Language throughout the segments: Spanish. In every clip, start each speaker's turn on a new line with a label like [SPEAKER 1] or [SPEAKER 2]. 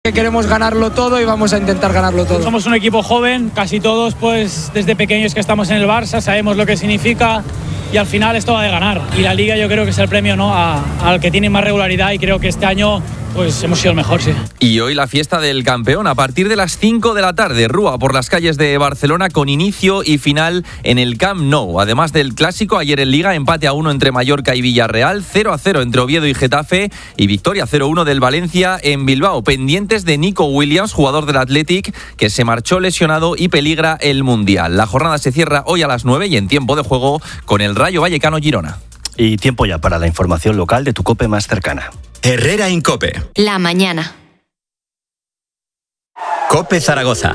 [SPEAKER 1] Que queremos ganarlo todo y vamos a intentar ganarlo todo.
[SPEAKER 2] Somos un equipo joven, casi todos pues desde pequeños que estamos en el Barça, sabemos lo que significa y al final esto va de ganar. Y la Liga yo creo que es el premio, ¿no?, al que tiene más regularidad, y creo que este año pues hemos sido el mejor, sí.
[SPEAKER 3] Y hoy la fiesta del campeón a partir de las 5 de la tarde. Rúa por las calles de Barcelona con inicio y final en el Camp Nou. Además del clásico, ayer en Liga empate a 1 entre Mallorca y Villarreal, 0-0 entre Oviedo y Getafe y victoria 0-1 del Valencia en Bilbao. Pendientes de Nico Williams, jugador del Athletic, que se marchó lesionado y peligra el Mundial. La jornada se cierra hoy a las 9 y en tiempo de juego con el Rayo Vallecano Girona.
[SPEAKER 4] Y tiempo ya para la información local de tu COPE más cercana.
[SPEAKER 5] Herrera Incope.
[SPEAKER 6] La mañana.
[SPEAKER 5] COPE Zaragoza.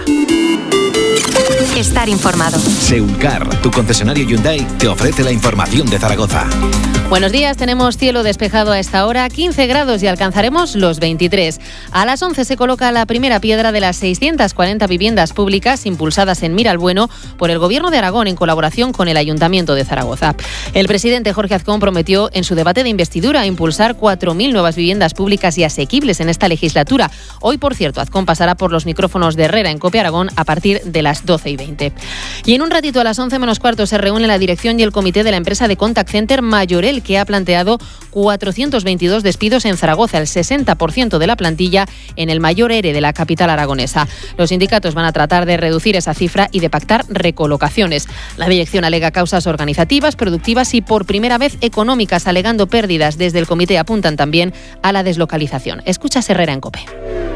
[SPEAKER 6] Estar informado.
[SPEAKER 5] Seulcar, tu concesionario Hyundai, te ofrece la información de Zaragoza.
[SPEAKER 7] Buenos días, tenemos cielo despejado a esta hora, 15 grados y alcanzaremos los 23. A las 11 se coloca la primera piedra de las 640 viviendas públicas impulsadas en Miralbueno por el Gobierno de Aragón en colaboración con el Ayuntamiento de Zaragoza. El presidente Jorge Azcón prometió en su debate de investidura impulsar 4.000 nuevas viviendas públicas y asequibles en esta legislatura. Hoy, por cierto, Azcón pasará por los micrófonos de Herrera en COPE Aragón a partir de las 12:20. Y en un ratito, a las 11 menos cuarto, se reúne la dirección y el comité de la empresa de contact center Mayorel, que ha planteado 422 despidos en Zaragoza, el 60% de la plantilla en el mayor ERE de la capital aragonesa. Los sindicatos van a tratar de reducir esa cifra y de pactar recolocaciones. La dirección alega causas organizativas, productivas y por primera vez económicas, alegando pérdidas. Desde el comité apuntan también a la deslocalización. Escucha Herrera en COPE.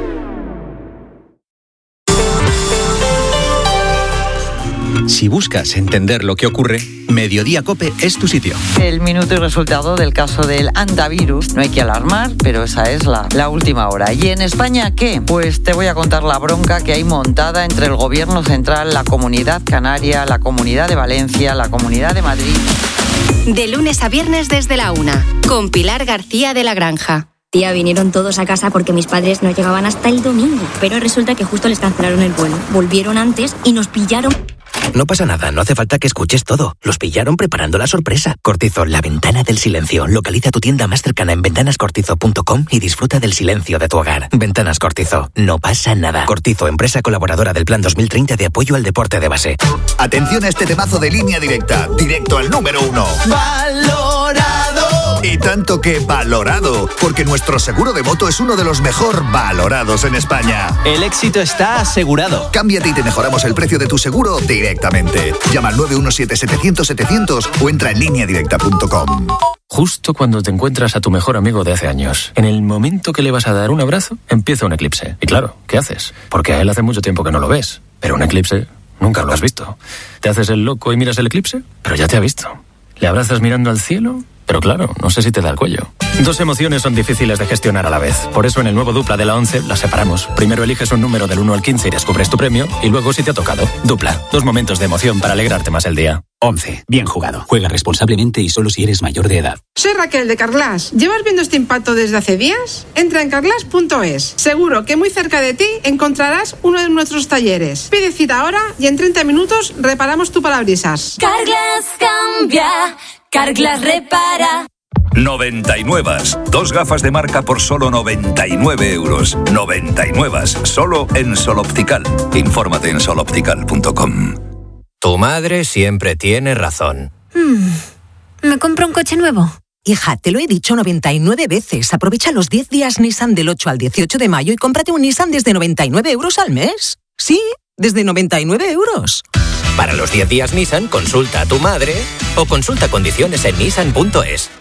[SPEAKER 5] Si buscas entender lo que ocurre, Mediodía COPE es tu sitio.
[SPEAKER 8] El minuto y resultado del caso del hantavirus. No hay que alarmar, pero esa es la última hora. ¿Y en España qué? Pues te voy a contar la bronca que hay montada entre el Gobierno central, la Comunidad Canaria, la Comunidad de Valencia, la Comunidad de Madrid.
[SPEAKER 6] De lunes a viernes desde la 1, con Pilar García de la Granja.
[SPEAKER 9] Tía, vinieron todos a casa porque mis padres no llegaban hasta el domingo. Pero resulta que justo les cancelaron el vuelo. Volvieron antes y nos pillaron.
[SPEAKER 10] No pasa nada, no hace falta que escuches todo. Los pillaron preparando la sorpresa. Cortizo, la ventana del silencio. Localiza tu tienda más cercana en ventanascortizo.com y disfruta del silencio de tu hogar. Ventanas Cortizo, no pasa nada. Cortizo, empresa colaboradora del Plan 2030 de apoyo al deporte de base.
[SPEAKER 11] Atención a este temazo de Línea Directa, directo al número 1. ¡Valorado! Y tanto que valorado, porque nuestro seguro de moto es uno de los mejor valorados en España.
[SPEAKER 12] El éxito está asegurado.
[SPEAKER 11] Cámbiate y te mejoramos el precio de tu seguro directamente. Llama al 917-700-700 o entra en lineadirecta.com.
[SPEAKER 13] Justo cuando te encuentras a tu mejor amigo de hace años, en el momento que le vas a dar un abrazo, empieza un eclipse. Y claro, ¿qué haces? Porque a él hace mucho tiempo que no lo ves. Pero un eclipse nunca lo has visto. ¿Te haces el loco y miras el eclipse? Pero ya te ha visto. ¿Le abrazas mirando al cielo? Pero claro, no sé si te da el cuello. Dos emociones son difíciles de gestionar a la vez. Por eso en el nuevo Dupla de la 11 las separamos. Primero eliges un número del 1 al 15 y descubres tu premio. Y luego si te ha tocado. Dupla. 2 momentos de emoción para alegrarte más el día.
[SPEAKER 14] 11. Bien jugado. Juega responsablemente y solo si eres mayor de edad.
[SPEAKER 15] Soy Raquel de Carglass. ¿Llevas viendo este impacto desde hace días? Entra en carglass.es. Seguro que muy cerca de ti encontrarás uno de nuestros talleres. Pide cita ahora y en 30 minutos reparamos tu parabrisas.
[SPEAKER 16] Carglass cambia. Carglass repara.
[SPEAKER 17] 99. 2 gafas de marca por solo 99 euros. 99. Solo en Sol Optical. Infórmate en soloptical.com.
[SPEAKER 18] Tu madre siempre tiene razón.
[SPEAKER 9] ¿Me compro un coche nuevo?
[SPEAKER 19] Hija, te lo he dicho 99 veces. Aprovecha los 10 días Nissan del 8 al 18 de mayo y cómprate un Nissan desde 99 euros al mes. Sí, desde 99 euros.
[SPEAKER 18] Para los 10 días Nissan, consulta a tu madre o consulta condiciones en nissan.es.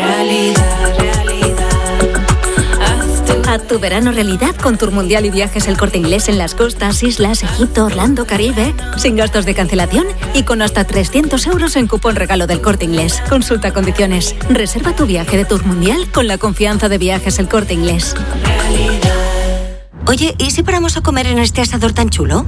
[SPEAKER 9] Haz tu verano realidad con Tour Mundial y Viajes El Corte Inglés en las costas, islas, Egipto, Orlando, Caribe, sin gastos de cancelación y con hasta 300 euros en cupón regalo del Corte Inglés. Consulta condiciones. Reserva tu viaje de Tour Mundial con la confianza de Viajes El Corte Inglés.
[SPEAKER 6] Oye, ¿y si paramos a comer en este asador tan chulo?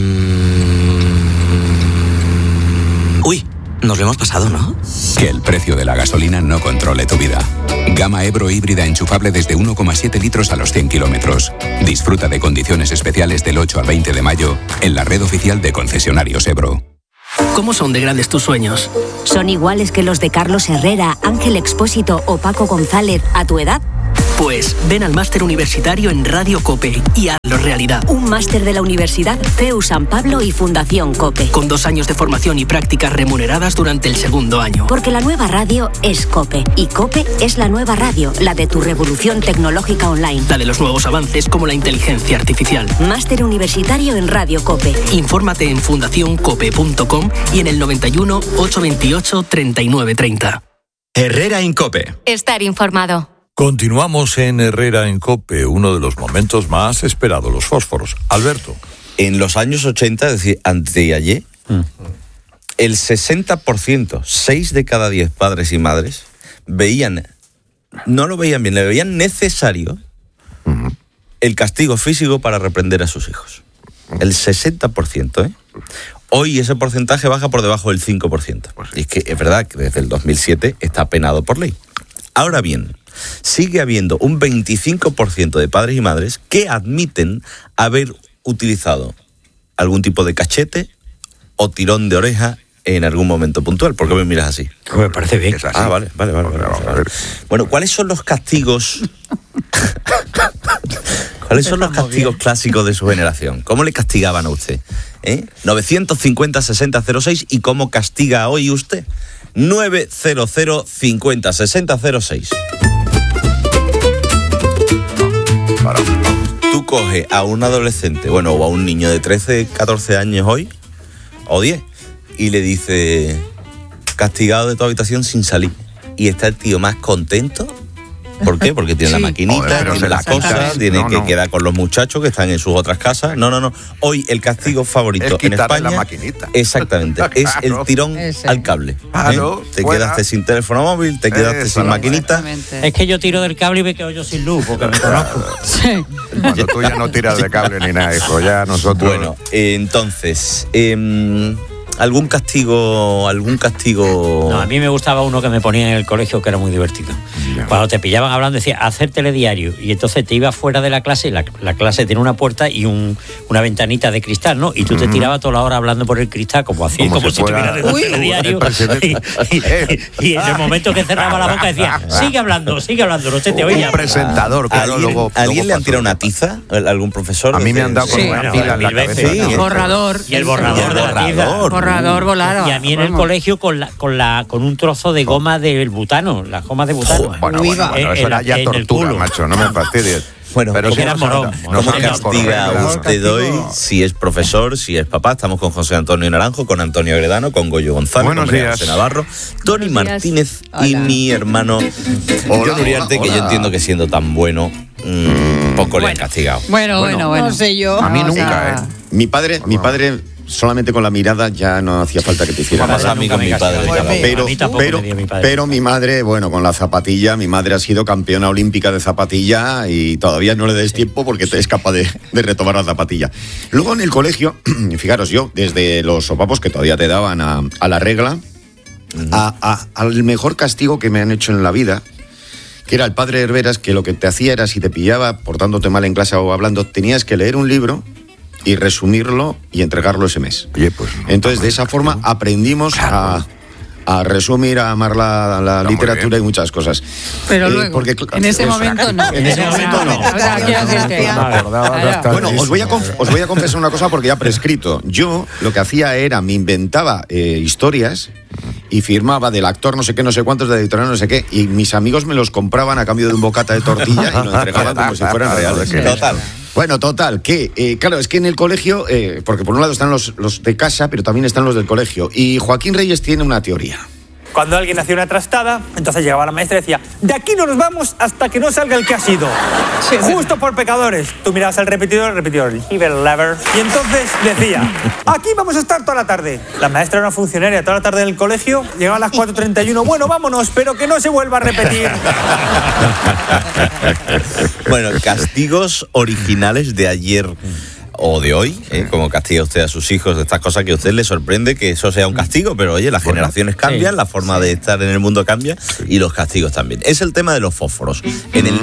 [SPEAKER 10] Uy, nos lo hemos pasado, ¿no?
[SPEAKER 5] Que el precio de la gasolina no controle tu vida. Gama Ebro híbrida enchufable desde 1,7 litros a los 100 kilómetros. Disfruta de condiciones especiales del 8 al 20 de mayo en la red oficial de concesionarios Ebro.
[SPEAKER 20] ¿Cómo son de grandes tus sueños?
[SPEAKER 9] ¿Son iguales que los de Carlos Herrera, Ángel Expósito o Paco González a tu edad?
[SPEAKER 20] Pues ven al máster universitario en Radio COPE y hazlo realidad.
[SPEAKER 9] Un máster de la Universidad CEU San Pablo y Fundación COPE.
[SPEAKER 20] Con 2 años de formación y prácticas remuneradas durante el segundo año.
[SPEAKER 9] Porque la nueva radio es COPE. Y COPE es la nueva radio, la de tu revolución tecnológica online.
[SPEAKER 20] La de los nuevos avances como la inteligencia artificial.
[SPEAKER 9] Máster universitario en Radio COPE.
[SPEAKER 20] Infórmate en fundacioncope.com y en el 91 828 3930.
[SPEAKER 21] Herrera Incope.
[SPEAKER 6] Estar informado.
[SPEAKER 22] Continuamos en Herrera en COPE, uno de los momentos más esperados, los fósforos. Alberto.
[SPEAKER 23] En los años 80, es decir, anteayer, el 60%, 6 de cada 10 padres y madres, no lo veían bien, le veían necesario el castigo físico para reprender a sus hijos. El 60%, ¿eh? Hoy ese porcentaje baja por debajo del 5%. Y es que es verdad que desde el 2007 está penado por ley. Ahora bien, sigue habiendo un 25% de padres y madres que admiten haber utilizado algún tipo de cachete o tirón de oreja en algún momento puntual. ¿Por qué me miras así?
[SPEAKER 24] Me parece bien.
[SPEAKER 23] Vale. Bueno, ¿cuáles son los castigos? ¿Cuáles son los castigos clásicos de su generación? ¿Cómo le castigaban a usted? 950-60-06. ¿Y cómo castiga hoy usted? 900-50-60-06. Tú coges a un adolescente, o a un niño de 13, 14 años hoy, o 10, y le dice, castigado de tu habitación sin salir. Y está el tío más contento. ¿Por qué? Porque tiene la maquinita, tiene las cosas, tiene que quedar con los muchachos que están en sus otras casas. No. Hoy el castigo favorito en España, la maquinita. Exactamente, es el tirón al cable.
[SPEAKER 24] Claro,
[SPEAKER 23] te quedaste sin teléfono móvil, te quedaste sin maquinita.
[SPEAKER 24] Es que yo tiro del cable y me quedo yo sin luz, porque me conozco.
[SPEAKER 25] Cuando tú ya no tiras de cable ni nada, hijo, ya nosotros...
[SPEAKER 23] Bueno, entonces... ¿Algún castigo?
[SPEAKER 24] No, a mí me gustaba uno que me ponía en el colegio que era muy divertido. Cuando te pillaban hablando decía, hacer telediario. Y entonces te ibas fuera de la clase, la clase tiene una puerta y una ventanita de cristal, ¿no? Y tú te tirabas toda la hora hablando por el cristal, como si estuvieras de telediario. Y en el momento que cerraba la boca decía, sigue hablando, no se te oía.
[SPEAKER 25] Un presentador, claro, luego...
[SPEAKER 23] ¿Alguien le han tirado una tiza? ¿Algún profesor?
[SPEAKER 25] A mí me han dado con una pila en la cabeza.
[SPEAKER 7] El borrador.
[SPEAKER 24] Y el borrador de la tiza.
[SPEAKER 7] Volado.
[SPEAKER 24] Y a mí en el colegio con un trozo de goma del butano, las gomas de butano.
[SPEAKER 25] Bueno, eso era ya tortura, macho, no me fastidies.
[SPEAKER 23] Bueno,
[SPEAKER 24] pero
[SPEAKER 23] ¿cómo castiga usted hoy? Si es profesor, si es papá. Estamos con José Antonio Naranjo, con Antonio Agredano, con Goyo González, con María José Navarro, Tony Martínez y mi hermano John Uriarte, que yo entiendo que siendo tan bueno, poco le han castigado.
[SPEAKER 7] Bueno. No sé yo.
[SPEAKER 25] A mí nunca,
[SPEAKER 26] Mi padre... Solamente con la mirada ya no hacía falta que te hiciera nada.
[SPEAKER 23] A mí con mi padre.
[SPEAKER 26] Pero mi madre, con la zapatilla, mi madre ha sido campeona olímpica de zapatilla y todavía no le des tiempo porque es capaz de retomar la zapatilla. Luego en el colegio, fijaros yo, desde los sopapos que todavía te daban a la regla, al mejor castigo que me han hecho en la vida, que era el padre Herberas, que lo que te hacía era, si te pillaba portándote mal en clase o hablando, tenías que leer un libro y resumirlo y entregarlo ese mes.
[SPEAKER 25] Oye, pues
[SPEAKER 26] entonces de esa forma aprendimos a resumir, a amar la literatura y muchas cosas.
[SPEAKER 7] Pero luego, en ese momento no.
[SPEAKER 26] En ese momento no. Bueno, os voy a confesar una cosa porque ya prescrito. Yo lo que hacía era, me inventaba historias y firmaba del actor no sé qué, no sé cuántos, de la editorial no sé qué, y mis amigos me los compraban a cambio de un bocata de tortilla y lo entregaban como si fueran reales. Total, que claro, es que en el colegio, porque por un lado están los de casa, pero también están los del colegio, y Joaquín Reyes tiene una teoría.
[SPEAKER 27] Cuando alguien hacía una trastada, entonces llegaba la maestra y decía, de aquí no nos vamos hasta que no salga el que ha sido. Sí, justo por pecadores. Tú mirabas al repetidor, lever, y entonces decía, aquí vamos a estar toda la tarde. La maestra era una funcionaria toda la tarde en el colegio, llegaba a las 4:31, bueno, vámonos, pero que no se vuelva a repetir.
[SPEAKER 23] Bueno, castigos originales de ayer o de hoy, como castiga usted a sus hijos de estas cosas que a usted le sorprende que eso sea un castigo, pero oye, las generaciones cambian, la forma de estar en el mundo cambia y los castigos también. Es el tema de los fósforos. En el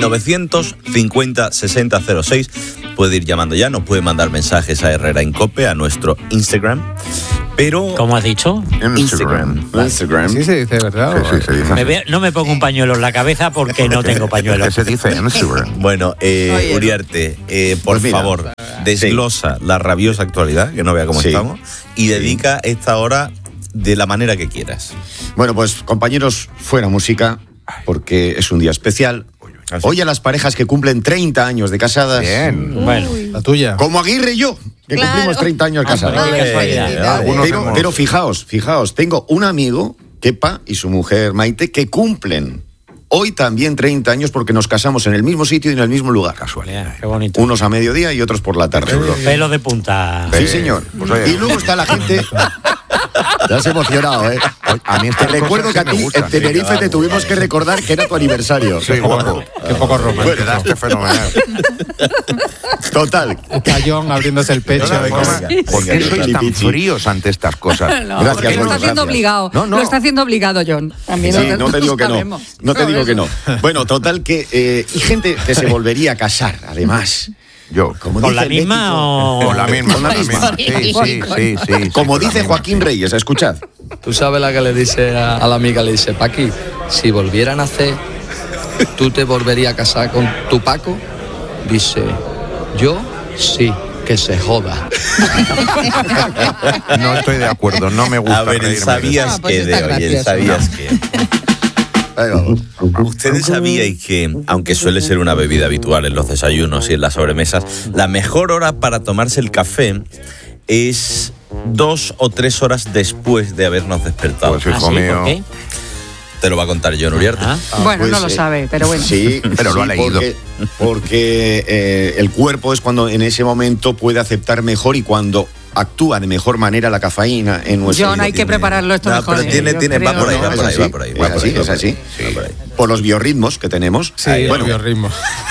[SPEAKER 23] 950-60-06 puede ir llamando ya, nos puede mandar mensajes a Herrera en COPE, a nuestro Instagram. Pero...
[SPEAKER 24] ¿Cómo has dicho?
[SPEAKER 23] Instagram.
[SPEAKER 26] Sí se dice, ¿verdad?
[SPEAKER 25] Sí, se dice.
[SPEAKER 24] No me pongo un pañuelo en la cabeza porque no tengo pañuelo.
[SPEAKER 25] ¿Qué se dice Instagram?
[SPEAKER 23] Bueno, Uriarte, por favor, desglosa la rabiosa actualidad, que no vea cómo estamos, y dedica esta hora de la manera que quieras.
[SPEAKER 26] Bueno, pues compañeros, fuera música, porque es un día especial. Hoy a las parejas que cumplen 30 años de casadas.
[SPEAKER 25] Bien.
[SPEAKER 24] Bueno,
[SPEAKER 26] la tuya. Como Aguirre y yo, que cumplimos 30 años casados. Pero fijaos, tengo un amigo, Kepa, y su mujer Maite, que cumplen hoy también 30 años porque nos casamos en el mismo sitio y en el mismo lugar.
[SPEAKER 24] Casualidad, qué bonito.
[SPEAKER 26] Unos a mediodía y otros por la tarde.
[SPEAKER 24] Pelo de punta.
[SPEAKER 26] Sí, señor. Y luego está la gente... Te has emocionado, ¿eh?
[SPEAKER 25] A mí
[SPEAKER 26] te recuerdo que a ti en Tenerife te tuvimos que recordar que era tu aniversario.
[SPEAKER 25] Sí, guapo.
[SPEAKER 1] Qué poco romántico.
[SPEAKER 25] Quedaste fenomenal.
[SPEAKER 26] Total.
[SPEAKER 1] Está John abriéndose el pecho.
[SPEAKER 25] ¿Por qué sois tan fríos ante estas cosas?
[SPEAKER 2] Gracias, porque lo está haciendo obligado. Lo está haciendo obligado, John.
[SPEAKER 26] También no te digo que no. No te digo que no. Bueno, total que... y gente que se volvería a casar, además...
[SPEAKER 25] Yo.
[SPEAKER 24] ¿Con la misma o...?
[SPEAKER 25] Con la misma. Sí.
[SPEAKER 26] Como dice Joaquín Reyes, escuchad.
[SPEAKER 3] Tú sabes la que le dice a la amiga, le dice, Paqui, si volvieran a hacer, ¿tú te volverías a casar con tu Paco? Dice, yo sí, que se joda.
[SPEAKER 25] No estoy de acuerdo, no me gusta.
[SPEAKER 23] A ver, el sabías que de hoy, el sabías que... Ustedes sabíais que, aunque suele ser una bebida habitual en los desayunos y en las sobremesas, la mejor hora para tomarse el café es 2 o 3 horas después de habernos despertado.
[SPEAKER 25] Pues hijo mío.
[SPEAKER 24] ¿Por qué?
[SPEAKER 23] Te lo va a contar John Uriarte.
[SPEAKER 2] Bueno, pues, no lo sabe, pero bueno.
[SPEAKER 26] Sí,
[SPEAKER 25] pero lo ha leído.
[SPEAKER 26] Porque el cuerpo es cuando en ese momento puede aceptar mejor y cuando actúa de mejor manera la cafeína en nuestro...
[SPEAKER 2] John, hay que prepararlo esto mejor.
[SPEAKER 23] Pero va por ahí.
[SPEAKER 26] Es así. Por los biorritmos que tenemos.
[SPEAKER 1] Sí, bueno, biorritmos.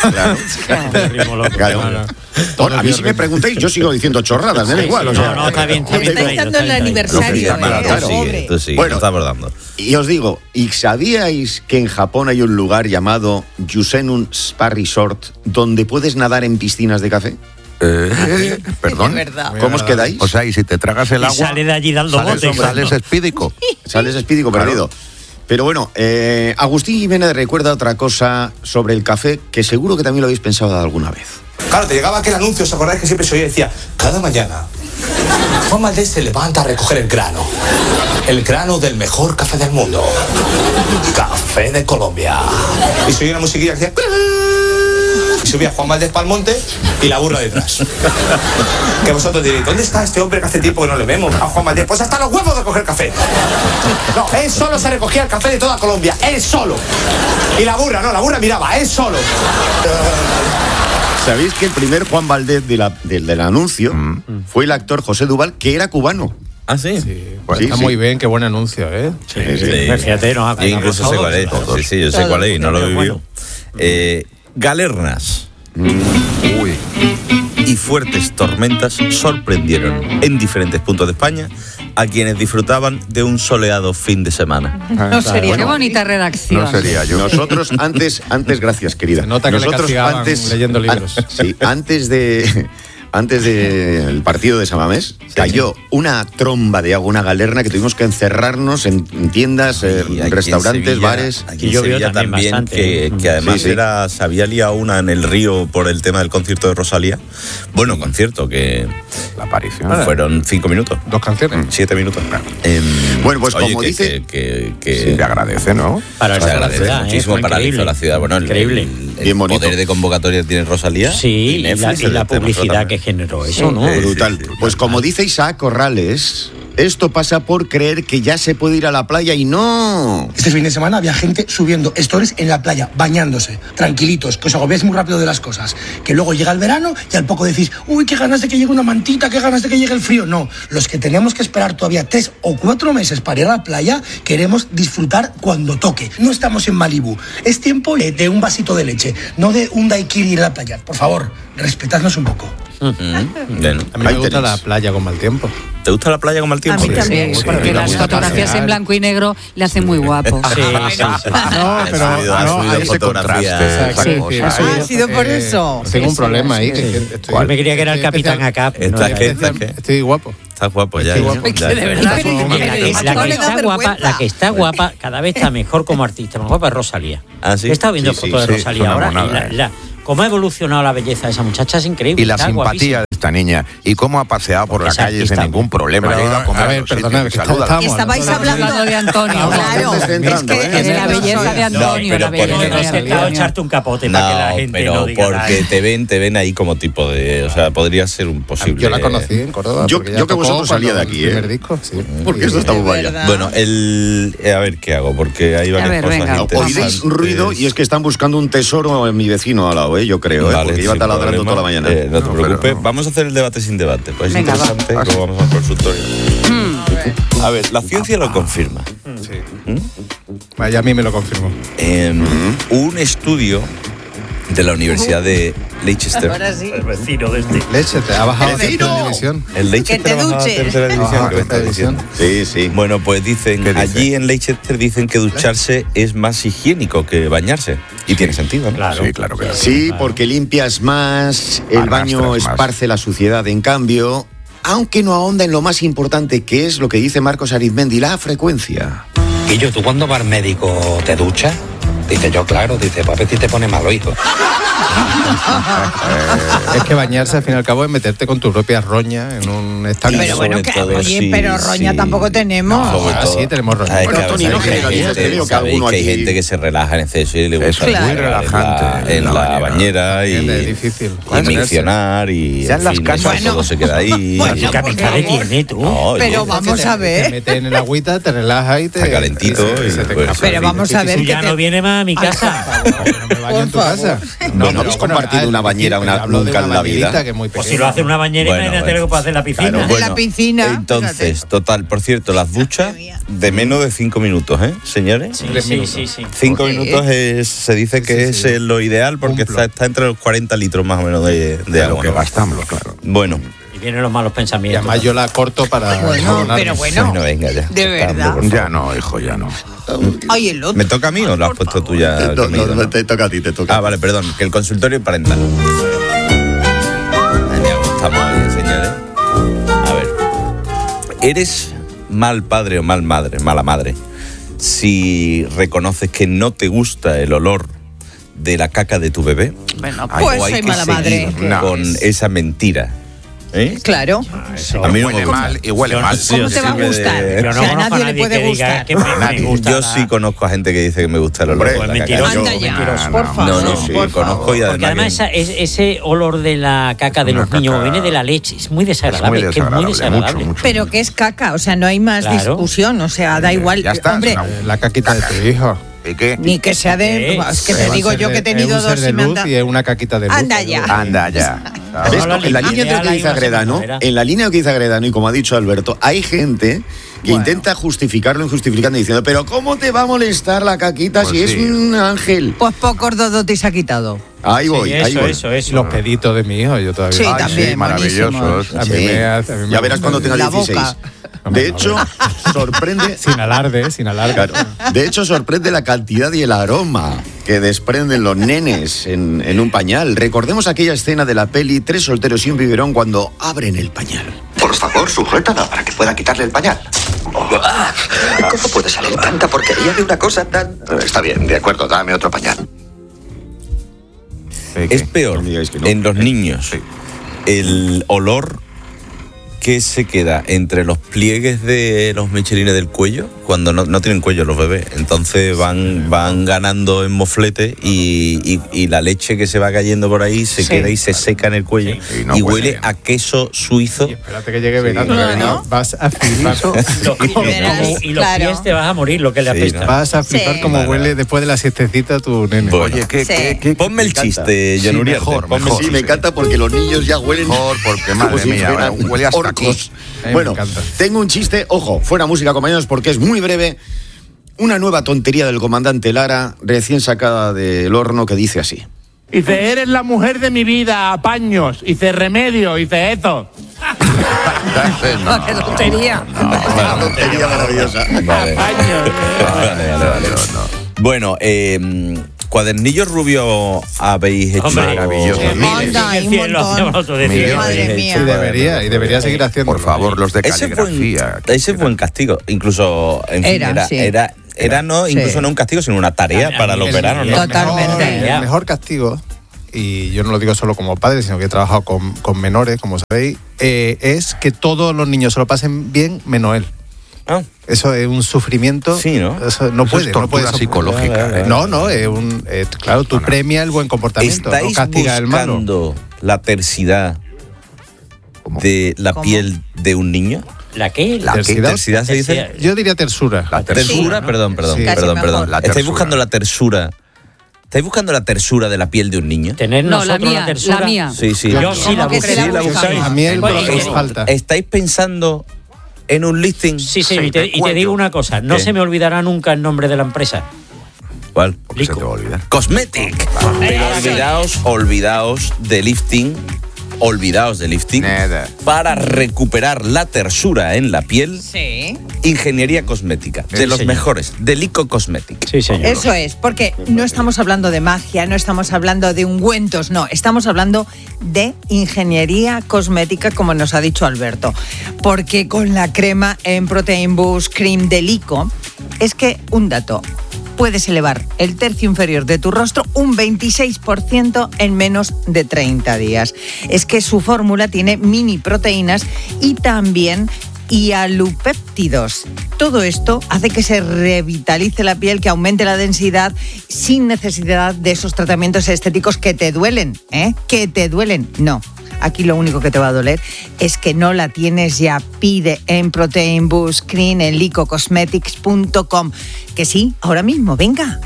[SPEAKER 26] Claro. A mí si me preguntáis, yo sigo diciendo chorradas, me da igual.
[SPEAKER 24] No, está bien.
[SPEAKER 2] Me estáis dando el aniversario.
[SPEAKER 23] Tú sigue, bueno, estamos dando.
[SPEAKER 26] Y os digo, ¿y sabíais que en Japón hay un lugar llamado Yusenun Spa Resort donde puedes nadar en piscinas de café?
[SPEAKER 25] Perdón.
[SPEAKER 26] ¿Cómo os quedáis?
[SPEAKER 25] O sea, y si te tragas el agua,
[SPEAKER 24] sale de allí dando botes.
[SPEAKER 25] Sales espídico.
[SPEAKER 26] Sales espídico perdido. Pero bueno, Agustín Jiménez recuerda otra cosa sobre el café que seguro que también lo habéis pensado alguna vez.
[SPEAKER 4] Claro, te llegaba aquel anuncio, ¿os acordáis que siempre se oía? Decía, cada mañana Juan Valdés se levanta a recoger el grano del mejor café del mundo, Café de Colombia. Y se oía una musiquilla que decía... Y subía Juan Valdés para el monte y la burra detrás. Que vosotros diréis, ¿dónde está este hombre que hace tiempo que no le vemos a Juan Valdés? Pues hasta los huevos de coger café. No, él solo se recogía el café de toda Colombia, él solo. Y la burra miraba, él solo.
[SPEAKER 26] ¿Sabéis que el primer Juan Valdés del anuncio fue el actor José Duval, que era cubano?
[SPEAKER 23] ¿Ah, sí?
[SPEAKER 1] Pues está muy bien, qué buen anuncio, ¿eh?
[SPEAKER 24] Sí. Fíjate, no.
[SPEAKER 23] Yo incluso sé cuál es. Sí, yo sé cuál es y no lo he vivido. Galernas y fuertes tormentas sorprendieron en diferentes puntos de España a quienes disfrutaban de un soleado fin de semana.
[SPEAKER 2] No sería. Qué bonita redacción.
[SPEAKER 25] No sería yo.
[SPEAKER 26] Nosotros antes, gracias querida.
[SPEAKER 1] Se nota que
[SPEAKER 26] nosotros
[SPEAKER 1] antes leyendo libros.
[SPEAKER 26] Antes del partido de San Mamés, cayó una tromba de agua, una galerna que tuvimos que encerrarnos en tiendas, restaurantes,
[SPEAKER 23] Sevilla,
[SPEAKER 26] bares.
[SPEAKER 23] Aquí en Sevilla también que además se había liado una en el río por el tema del concierto de Rosalía. Bueno, concierto que...
[SPEAKER 25] La aparición.
[SPEAKER 23] Fueron 5 minutos.
[SPEAKER 1] 2 canciones.
[SPEAKER 23] 7 minutos.
[SPEAKER 26] Bueno, pues
[SPEAKER 23] oye,
[SPEAKER 26] como dice...
[SPEAKER 25] se agradece, ¿no?
[SPEAKER 23] Se agradece muchísimo para la ciudad. Bueno,
[SPEAKER 24] increíble.
[SPEAKER 23] El poder de convocatoria tiene Rosalía.
[SPEAKER 24] Sí, y la publicidad que generó eso, ¿no?
[SPEAKER 26] Brutal. Pues como dice Isaac Corrales, esto pasa por creer que ya se puede ir a la playa y no.
[SPEAKER 8] Este fin de semana había gente subiendo stories en la playa, bañándose, tranquilitos, que os agobiáis muy rápido de las cosas. Que luego llega el verano y al poco decís, uy, qué ganas de que llegue una mantita, qué ganas de que llegue el frío. No, los que tenemos que esperar todavía 3 o 4 meses para ir a la playa, queremos disfrutar cuando toque. No estamos en Malibú. Es tiempo de un vasito de leche, no de un daiquiri ir a la playa. Por favor, respetadnos un poco.
[SPEAKER 23] Bien.
[SPEAKER 1] A mí me gusta la playa con mal tiempo.
[SPEAKER 23] ¿Te gusta la playa con mal tiempo?
[SPEAKER 2] A mí también, porque las fotografías en blanco y negro le hacen muy guapo.
[SPEAKER 23] Sí.
[SPEAKER 1] No, pero
[SPEAKER 23] ha subido fotografías.
[SPEAKER 2] Ha sido por eso.
[SPEAKER 1] Tengo un problema ahí.
[SPEAKER 24] Me creía que era el Capitán Acap.
[SPEAKER 1] Estoy guapo.
[SPEAKER 23] está guapo ya.
[SPEAKER 1] Qué guapo.
[SPEAKER 23] Ya,
[SPEAKER 2] De
[SPEAKER 23] ya.
[SPEAKER 2] verdad.
[SPEAKER 24] La que está guapa, cada vez está mejor como artista. Más guapa es Rosalía.
[SPEAKER 23] ¿Ah, sí?
[SPEAKER 24] He estado viendo
[SPEAKER 25] Sí,
[SPEAKER 24] fotos
[SPEAKER 25] sí,
[SPEAKER 24] de
[SPEAKER 25] sí,
[SPEAKER 24] Rosalía
[SPEAKER 25] es una
[SPEAKER 24] ahora
[SPEAKER 25] monada,
[SPEAKER 24] y cómo ha evolucionado la belleza de esa muchacha es increíble.
[SPEAKER 25] Y la
[SPEAKER 24] está
[SPEAKER 25] simpatía
[SPEAKER 24] guapísima.
[SPEAKER 25] de esta niña. Y cómo ha paseado por la
[SPEAKER 24] Esa
[SPEAKER 25] calle sin
[SPEAKER 24] artista.
[SPEAKER 25] ningún problema.
[SPEAKER 1] Pero,
[SPEAKER 25] Ha ido a comer
[SPEAKER 1] a ver,
[SPEAKER 25] los sitios
[SPEAKER 1] perdonad,
[SPEAKER 25] y
[SPEAKER 1] que
[SPEAKER 25] saluda.
[SPEAKER 1] estábamos
[SPEAKER 2] Estabais hablando de Antonio.
[SPEAKER 26] Claro,
[SPEAKER 2] Es que
[SPEAKER 26] ¿eh?
[SPEAKER 2] de la belleza de Antonio,
[SPEAKER 23] pero
[SPEAKER 2] la belleza
[SPEAKER 23] por
[SPEAKER 2] de
[SPEAKER 24] No he intentado
[SPEAKER 2] Antonio.
[SPEAKER 24] echarte un capote para que la gente
[SPEAKER 23] pero
[SPEAKER 24] no diga nada.
[SPEAKER 23] porque te ven ahí como tipo de... O sea, podría ser un posible...
[SPEAKER 1] Yo la conocí en Córdoba.
[SPEAKER 26] Yo-
[SPEAKER 1] porque ya
[SPEAKER 26] yo que
[SPEAKER 1] tocó
[SPEAKER 26] vosotros salía
[SPEAKER 1] cuando
[SPEAKER 26] de aquí,
[SPEAKER 1] el primer
[SPEAKER 26] ¿eh?
[SPEAKER 1] disco, sí.
[SPEAKER 26] Porque esto está muy vaya.
[SPEAKER 23] Bueno, a ver qué hago, porque hay varias
[SPEAKER 2] ver,
[SPEAKER 23] cosas
[SPEAKER 2] venga.
[SPEAKER 23] interesantes.
[SPEAKER 26] Oiréis ruido y es que están buscando un tesoro en mi vecino al lado, yo creo,
[SPEAKER 23] Vale,
[SPEAKER 26] porque lleva
[SPEAKER 23] sin
[SPEAKER 26] taladrando
[SPEAKER 23] problema.
[SPEAKER 26] toda la mañana.
[SPEAKER 23] No te
[SPEAKER 25] No,
[SPEAKER 23] preocupes.
[SPEAKER 25] pero-
[SPEAKER 23] Vamos a hacer el debate sin debate. Pues es
[SPEAKER 2] Venga, va.
[SPEAKER 23] interesante. Y luego vamos al consultorio. A ver, la ciencia lo confirma.
[SPEAKER 1] Vaya, a mí me lo confirmó.
[SPEAKER 23] Un estudio de la Universidad de Leicester.
[SPEAKER 2] sí.
[SPEAKER 24] El vecino de este.
[SPEAKER 1] Leche, te ha bajado a
[SPEAKER 26] ¡Vecino!
[SPEAKER 1] tercera división.
[SPEAKER 23] El Leicester
[SPEAKER 2] Que te
[SPEAKER 23] ha bajado a
[SPEAKER 2] duches.
[SPEAKER 23] tercera división.
[SPEAKER 1] Ah,
[SPEAKER 23] ¿Qué me estás
[SPEAKER 1] tercera
[SPEAKER 23] diciendo?
[SPEAKER 26] Sí, sí.
[SPEAKER 23] Bueno, pues dicen,
[SPEAKER 25] ¿Qué dice?
[SPEAKER 23] allí en Leicester dicen que ducharse es más higiénico que bañarse. Y tiene sentido, ¿no?
[SPEAKER 24] Claro.
[SPEAKER 25] Sí, claro que
[SPEAKER 26] Sí, porque limpias más, el
[SPEAKER 25] Arrastras
[SPEAKER 26] baño
[SPEAKER 25] más.
[SPEAKER 26] esparce la suciedad. En cambio, aunque no ahonda en lo más importante, que es lo que dice Marcos Arizmendi, la frecuencia.
[SPEAKER 11] Y yo, ¿tú cuando vas al médico te duchas? Dice yo, claro, dice, pues a ver si te pone malo, hijo.
[SPEAKER 1] Es que bañarse al fin y al cabo es meterte con tu propia roña en un estanque.
[SPEAKER 23] Pero bueno, que- oye, pero roña
[SPEAKER 1] tampoco tenemos.
[SPEAKER 23] Sobre todo-
[SPEAKER 1] sí, tenemos roña.
[SPEAKER 23] Ay,
[SPEAKER 26] Bueno,
[SPEAKER 23] que
[SPEAKER 26] Tony,
[SPEAKER 23] sabéis
[SPEAKER 26] no
[SPEAKER 23] que hay
[SPEAKER 26] generalices,
[SPEAKER 23] gente-
[SPEAKER 26] te digo que
[SPEAKER 23] sabéis
[SPEAKER 26] alguno
[SPEAKER 23] que hay
[SPEAKER 26] aquí-
[SPEAKER 23] gente que se relaja en exceso y le gusta
[SPEAKER 25] Es muy
[SPEAKER 23] estar
[SPEAKER 25] relajante
[SPEAKER 23] en
[SPEAKER 25] la
[SPEAKER 23] la
[SPEAKER 25] bañera.
[SPEAKER 23] bañera y,
[SPEAKER 1] Es difícil.
[SPEAKER 23] y miccionar y
[SPEAKER 25] Ya en las casas-
[SPEAKER 23] eso todo se queda ahí.
[SPEAKER 24] ¿Qué kamikaze tiene tú?
[SPEAKER 23] No, oye,
[SPEAKER 2] Pero vamos a
[SPEAKER 1] Te
[SPEAKER 2] ver.
[SPEAKER 1] metes en el agüita, te relajas y te...
[SPEAKER 23] Está calentito y
[SPEAKER 1] se te
[SPEAKER 23] pues,
[SPEAKER 1] escapa.
[SPEAKER 2] Pero vamos a ver
[SPEAKER 24] Tú
[SPEAKER 2] que
[SPEAKER 24] ya
[SPEAKER 2] te-
[SPEAKER 24] no vienes más a mi casa.
[SPEAKER 1] No me baño en tu casa.
[SPEAKER 26] ¿No habéis compartido una bañera
[SPEAKER 1] hablo de
[SPEAKER 26] nunca en la
[SPEAKER 1] bañerita
[SPEAKER 26] vida?
[SPEAKER 1] que es muy
[SPEAKER 24] Pues si
[SPEAKER 1] pequeña.
[SPEAKER 24] lo hace en una bañera,
[SPEAKER 23] Bueno,
[SPEAKER 24] imagínate
[SPEAKER 23] bueno.
[SPEAKER 24] lo que puede hacer en la piscina.
[SPEAKER 23] Claro,
[SPEAKER 2] En
[SPEAKER 23] bueno,
[SPEAKER 2] la piscina.
[SPEAKER 23] Entonces, total, por cierto, las duchas de menos de 5 minutos, ¿eh, señores?
[SPEAKER 24] Sí,
[SPEAKER 1] 3
[SPEAKER 24] sí,
[SPEAKER 1] minutos.
[SPEAKER 24] sí, sí.
[SPEAKER 23] 5
[SPEAKER 2] Sí.
[SPEAKER 23] minutos se dice que
[SPEAKER 1] Sí, sí.
[SPEAKER 23] es lo ideal porque
[SPEAKER 1] Cumplo.
[SPEAKER 23] está entre los 40 litros más o menos de
[SPEAKER 25] de lo
[SPEAKER 23] agua.
[SPEAKER 25] que
[SPEAKER 23] ¿no?
[SPEAKER 25] gastamos, claro.
[SPEAKER 23] Bueno,
[SPEAKER 24] Y vienen los malos
[SPEAKER 1] Y
[SPEAKER 24] pensamientos.
[SPEAKER 1] además yo la corto para...
[SPEAKER 2] Bueno,
[SPEAKER 1] enjabonarme.
[SPEAKER 2] pero bueno.
[SPEAKER 23] venga ya.
[SPEAKER 2] De
[SPEAKER 23] Está,
[SPEAKER 2] verdad.
[SPEAKER 23] hombre, por
[SPEAKER 25] Ya
[SPEAKER 23] favor.
[SPEAKER 25] no, hijo, ya no.
[SPEAKER 2] Ay, el otro.
[SPEAKER 23] ¿Me toca a mí o lo has puesto tú ya?
[SPEAKER 26] No,
[SPEAKER 23] Camilo, no?
[SPEAKER 26] te toca a ti, te toca.
[SPEAKER 23] Ah, vale, perdón, que el consultorio parental. Estamos ahí, señores. A ver. ¿Eres mal padre o mal madre, mala madre, si reconoces que no te gusta el olor de la caca de tu bebé?
[SPEAKER 2] Bueno,
[SPEAKER 23] Ay,
[SPEAKER 2] pues
[SPEAKER 23] o hay
[SPEAKER 2] soy
[SPEAKER 23] que
[SPEAKER 2] mala
[SPEAKER 23] seguir
[SPEAKER 2] madre.
[SPEAKER 23] con esa mentira. ¿Eh?
[SPEAKER 2] Claro.
[SPEAKER 23] A mí no me
[SPEAKER 25] Huele
[SPEAKER 23] gusta.
[SPEAKER 25] mal y huele
[SPEAKER 24] Yo no
[SPEAKER 25] mal.
[SPEAKER 23] Sí,
[SPEAKER 2] ¿Cómo
[SPEAKER 23] yo
[SPEAKER 2] te va a
[SPEAKER 23] sí me
[SPEAKER 2] gustar?
[SPEAKER 23] de-
[SPEAKER 24] Yo
[SPEAKER 2] O
[SPEAKER 24] no
[SPEAKER 2] sea, a
[SPEAKER 24] conozco a
[SPEAKER 2] nadie le puede
[SPEAKER 24] que diga
[SPEAKER 2] gustar.
[SPEAKER 24] que me gusta
[SPEAKER 23] Yo
[SPEAKER 24] la-
[SPEAKER 23] sí conozco a gente que dice que me gusta el olor
[SPEAKER 26] Hombre,
[SPEAKER 23] de
[SPEAKER 24] pues
[SPEAKER 23] la caca.
[SPEAKER 24] mentiroso.
[SPEAKER 2] Anda ya,
[SPEAKER 24] mentiroso.
[SPEAKER 2] por favor.
[SPEAKER 23] No, no, sí,
[SPEAKER 2] por
[SPEAKER 23] conozco
[SPEAKER 2] favor.
[SPEAKER 23] y
[SPEAKER 24] Porque además ese olor de la caca de
[SPEAKER 25] Una
[SPEAKER 24] los niños
[SPEAKER 25] caca-
[SPEAKER 24] viene de la leche, es muy desagradable.
[SPEAKER 25] Es muy
[SPEAKER 24] es que es muy
[SPEAKER 25] desagradable,
[SPEAKER 24] desagradable.
[SPEAKER 25] mucho.
[SPEAKER 2] Pero que es caca, o sea, no hay más
[SPEAKER 24] Claro.
[SPEAKER 2] discusión, o sea, da igual.
[SPEAKER 25] Ya está,
[SPEAKER 2] Hombre,
[SPEAKER 25] es una-
[SPEAKER 1] La caquita de tu hijo.
[SPEAKER 25] ¿Y qué?
[SPEAKER 2] ni que sea de.
[SPEAKER 24] ¿Qué?
[SPEAKER 2] Es que te
[SPEAKER 1] Va a
[SPEAKER 2] digo
[SPEAKER 1] ser
[SPEAKER 2] yo que he tenido
[SPEAKER 1] es un
[SPEAKER 2] dos
[SPEAKER 1] ser
[SPEAKER 2] y
[SPEAKER 1] de
[SPEAKER 2] me han
[SPEAKER 1] luz
[SPEAKER 2] dado-
[SPEAKER 1] y es una caquita de luz.
[SPEAKER 2] Anda ya.
[SPEAKER 25] Anda ya.
[SPEAKER 26] ¿Ves?
[SPEAKER 24] No, la
[SPEAKER 26] En la línea de lo
[SPEAKER 24] ideal
[SPEAKER 26] que
[SPEAKER 24] hay
[SPEAKER 26] dice
[SPEAKER 24] una
[SPEAKER 26] Agredano,
[SPEAKER 24] manera.
[SPEAKER 26] en la línea de lo que dice Agredano y como ha dicho Alberto, hay gente que intenta justificarlo injustificando diciendo, pero ¿cómo te va a molestar la caquita
[SPEAKER 25] Pues
[SPEAKER 26] si es
[SPEAKER 25] sí.
[SPEAKER 26] un ángel?
[SPEAKER 2] Pues pocos dodotis ha quitado.
[SPEAKER 26] Ahí voy,
[SPEAKER 24] Sí,
[SPEAKER 26] ahí
[SPEAKER 24] eso,
[SPEAKER 26] voy.
[SPEAKER 24] eso.
[SPEAKER 1] Los peditos de mi hijo, yo todavía.
[SPEAKER 2] Sí,
[SPEAKER 25] Ay,
[SPEAKER 2] también.
[SPEAKER 25] sí, maravillosos.
[SPEAKER 2] buenísimos.
[SPEAKER 1] A mí
[SPEAKER 26] Sí.
[SPEAKER 1] me hace- a mí me
[SPEAKER 26] Ya verás
[SPEAKER 1] gusta.
[SPEAKER 26] cuando tenga
[SPEAKER 2] La
[SPEAKER 26] 16.
[SPEAKER 2] boca.
[SPEAKER 26] De hecho, sorprende.
[SPEAKER 1] Sin alarde, sin alarde.
[SPEAKER 26] Claro. De hecho, sorprende la cantidad y el aroma que desprenden los nenes en un pañal. Recordemos aquella escena de la peli Tres solteros y un biberón cuando abren el pañal.
[SPEAKER 12] Por favor, sujétala para que pueda quitarle el pañal. ¿Cómo puede salir tanta porquería de una cosa tan...? Está bien, de acuerdo, dame otro pañal.
[SPEAKER 23] Es peor en los niños el olor que se queda entre los pliegues de los michelines del cuello, cuando no tienen cuello los bebés. Entonces van ganando en moflete y la leche que se va cayendo por ahí se queda y se seca en el cuello.
[SPEAKER 25] Sí, no
[SPEAKER 23] y
[SPEAKER 25] huele
[SPEAKER 23] huele
[SPEAKER 25] bien.
[SPEAKER 23] a queso suizo.
[SPEAKER 1] Espérate que llegue verano.
[SPEAKER 2] no,
[SPEAKER 1] que
[SPEAKER 2] ¿no?
[SPEAKER 1] Vas a flipar.
[SPEAKER 24] Y los
[SPEAKER 2] Claro.
[SPEAKER 24] pies te vas a morir lo que le
[SPEAKER 23] Sí,
[SPEAKER 24] apesta.
[SPEAKER 23] ¿no?
[SPEAKER 1] Vas a flipar
[SPEAKER 2] Sí.
[SPEAKER 1] como
[SPEAKER 23] Vale,
[SPEAKER 1] huele
[SPEAKER 23] vale.
[SPEAKER 1] después de la siestecita tu nene.
[SPEAKER 23] Bueno.
[SPEAKER 25] Oye, ¿qué?
[SPEAKER 2] Sí.
[SPEAKER 23] Ponme el chiste, John
[SPEAKER 25] Sí,
[SPEAKER 23] Uriarte.
[SPEAKER 25] mejor,
[SPEAKER 23] Ponme el
[SPEAKER 25] mejor.
[SPEAKER 26] Sí, me encanta porque los niños ya huelen
[SPEAKER 25] Mejor, porque,
[SPEAKER 26] como
[SPEAKER 25] madre
[SPEAKER 26] si
[SPEAKER 25] mía,
[SPEAKER 26] fueran
[SPEAKER 25] huele hasta
[SPEAKER 26] orcos.
[SPEAKER 1] A mí me
[SPEAKER 26] Bueno,
[SPEAKER 1] encanta.
[SPEAKER 26] tengo un chiste, ojo, fuera música, compañeros, porque es muy breve. Una nueva tontería del comandante Lara, recién sacada del horno, que dice así.
[SPEAKER 13] Dice, eres la mujer de mi vida, apaños. Dice, remedio. Dice, eso.
[SPEAKER 2] ¡Qué tontería!
[SPEAKER 26] Una tontería maravillosa.
[SPEAKER 23] Vale. Vale. Bueno, ¿Cuadernillos rubios habéis hecho?
[SPEAKER 25] Maravilloso.
[SPEAKER 1] Madre mía. Y debería seguir haciendo.
[SPEAKER 25] Por favor, los de caligrafía.
[SPEAKER 23] Ese fue un castigo. Incluso, en fin, era no, incluso no un castigo, sino una tarea para los veranos, ¿no?
[SPEAKER 1] Totalmente. El mejor castigo, y yo no lo digo solo como padre, sino que he trabajado con menores, como sabéis, es que todos los niños se lo pasen bien, menos él. Eso es un sufrimiento.
[SPEAKER 23] Sí, ¿no?
[SPEAKER 1] Eso no puede.
[SPEAKER 25] Es tortura psicológica.
[SPEAKER 1] No, claro, tú premias el buen comportamiento, no castigas el malo.
[SPEAKER 23] ¿Estáis buscando la tersidad de la piel de un niño?
[SPEAKER 24] ¿La qué?
[SPEAKER 23] ¿Tersidad se dice?
[SPEAKER 1] Yo diría tersura.
[SPEAKER 23] Tersura, perdón. ¿Estáis buscando la tersura? ¿Estáis buscando la tersura de la piel de un niño?
[SPEAKER 24] ¿Tener nosotros la tersura?
[SPEAKER 2] La mía.
[SPEAKER 23] Sí.
[SPEAKER 24] Yo sí la busco.
[SPEAKER 1] A mí es falta.
[SPEAKER 23] ¿Estáis pensando en un listing?
[SPEAKER 24] Sí, y te digo una cosa, no se me olvidará nunca el nombre de la empresa.
[SPEAKER 23] ¿Cuál?
[SPEAKER 25] Porque se te va a olvidar.
[SPEAKER 23] Cosmetic. Pero olvidaos de lifting. Olvidaos de lifting. Para recuperar la tersura en la piel.
[SPEAKER 10] Sí.
[SPEAKER 23] Ingeniería cosmética. De los mejores. Delico Cosmetic.
[SPEAKER 24] Sí, señor.
[SPEAKER 10] Eso es, porque no estamos hablando de magia, no estamos hablando de ungüentos, no. Estamos hablando de ingeniería cosmética, como nos ha dicho Alberto. Porque con la crema en Protein Boost Cream Delico, es que un dato. Puedes elevar el tercio inferior de tu rostro un 26% en menos de 30 días. Es que su fórmula tiene mini proteínas y también hialopéptidos. Todo esto hace que se revitalice la piel, que aumente la densidad sin necesidad de esos tratamientos estéticos que te duelen, Que te duelen. No. Aquí lo único que te va a doler es que no la tienes ya. Pide en Protein Boost Cream en licocosmetics.com. Que sí, ahora mismo, venga.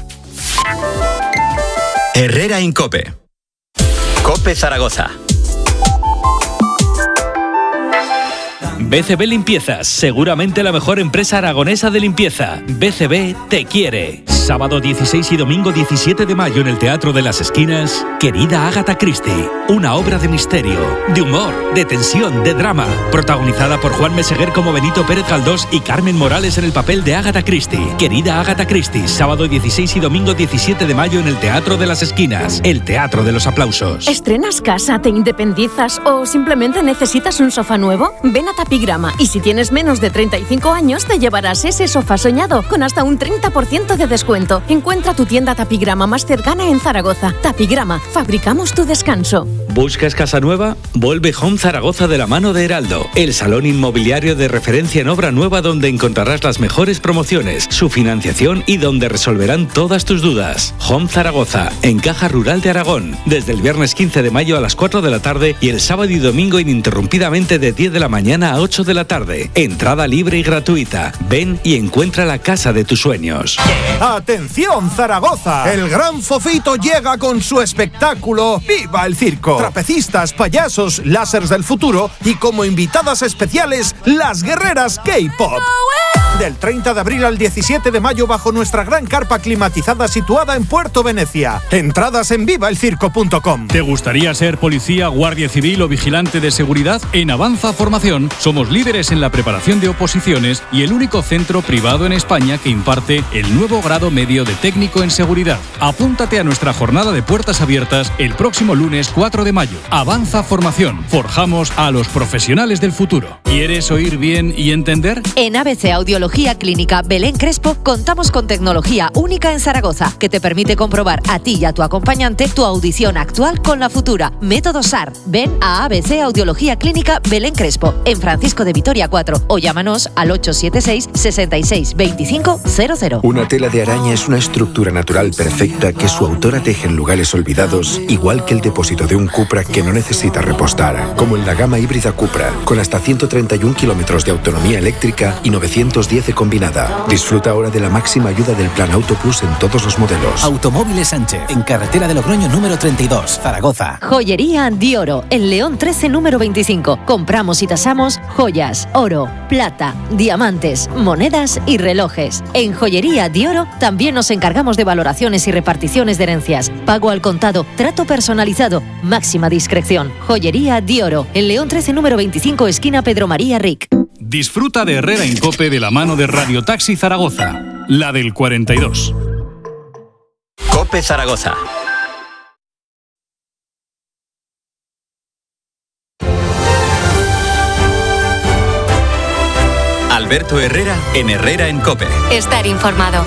[SPEAKER 21] Herrera Incope. Cope Zaragoza.
[SPEAKER 14] BCB Limpiezas, seguramente la mejor empresa aragonesa de limpieza. BCB te quiere. Sábado 16 y domingo 17 de mayo en el Teatro de las Esquinas, Querida Agatha Christie. Una obra de misterio, de humor, de tensión, de drama. Protagonizada por Juan Meseguer como Benito Pérez Galdós y Carmen Morales en el papel de Agatha Christie. Querida Agatha Christie, sábado 16 y domingo 17 de mayo en el Teatro de las Esquinas. El Teatro de los Aplausos.
[SPEAKER 15] ¿Estrenas casa, te independizas o simplemente necesitas un sofá nuevo? Ven a Tapigrama y si tienes menos de 35 años te llevarás ese sofá soñado con hasta un 30% de descuento. Encuentra tu tienda Tapigrama más cercana en Zaragoza. Tapigrama, fabricamos tu descanso.
[SPEAKER 14] ¿Buscas casa nueva? Vuelve Home Zaragoza de la mano de Heraldo, el salón inmobiliario de referencia en obra nueva donde encontrarás las mejores promociones, su financiación y donde resolverán todas tus dudas. Home Zaragoza, en Caja Rural de Aragón, desde el viernes 15 de mayo a las 4 de la tarde y el sábado y domingo ininterrumpidamente de 10 de la mañana a 8 de la tarde. Entrada libre y gratuita. Ven y encuentra la casa de tus sueños.
[SPEAKER 16] ¡Atención, Zaragoza! El Gran Fofito llega con su espectáculo ¡Viva el Circo! Trapecistas, payasos, lásers del futuro y como invitadas especiales, las guerreras K-Pop. Del 30 de abril al 17 de mayo bajo nuestra gran carpa climatizada situada en Puerto Venecia. Entradas en vivaelcirco.com.
[SPEAKER 17] ¿Te gustaría ser policía, guardia civil o vigilante de seguridad? En Avanza Formación somos líderes en la preparación de oposiciones y el único centro privado en España que imparte el nuevo grado medio de técnico en seguridad. Apúntate a nuestra jornada de puertas abiertas el próximo lunes 4 de mayo. Avanza Formación. Forjamos a los profesionales del futuro. ¿Quieres oír bien y entender?
[SPEAKER 18] En ABC Audiología Clínica Belén Crespo contamos con tecnología única en Zaragoza que te permite comprobar a ti y a tu acompañante tu audición actual con la futura. Método SAR. Ven a ABC Audiología Clínica Belén Crespo en Francisco de Vitoria 4 o llámanos al 876 66 25 00.
[SPEAKER 19] Una tela de araña es una estructura natural perfecta que su autora teje en lugares olvidados, igual que el depósito de un Cupra que no necesita repostar, como en la gama híbrida Cupra, con hasta 131 kilómetros de autonomía eléctrica y 910 de combinada. Disfruta ahora de la máxima ayuda del Plan Auto Plus en todos los modelos.
[SPEAKER 28] Automóviles Sánchez, en carretera de Logroño número 32, Zaragoza.
[SPEAKER 18] Joyería Dioro, en León 13 número 25. Compramos y tasamos joyas, oro, plata, diamantes, monedas y relojes. En Joyería Dioro también nos encargamos de valoraciones y reparticiones de herencias. Pago al contado, trato personalizado, máxima discreción. Joyería Dioro, en León 13 número 25, esquina Pedro María Ric.
[SPEAKER 17] Disfruta de Herrera Incope de la mano de Radio Taxi Zaragoza, la del 42.
[SPEAKER 21] COPE Zaragoza. Alberto Herrera en Herrera en COPE.
[SPEAKER 18] Estar informado.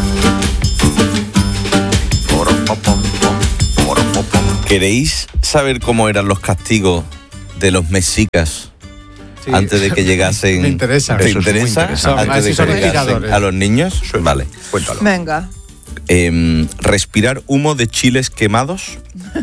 [SPEAKER 23] ¿Queréis saber cómo eran los castigos de los mexicas antes de que llegasen?
[SPEAKER 1] Me interesa.
[SPEAKER 23] ¿Te interesa? Antes de que llegasen a los niños. Vale.
[SPEAKER 26] Cuéntalo.
[SPEAKER 10] Venga.
[SPEAKER 23] Respirar humo de chiles quemados.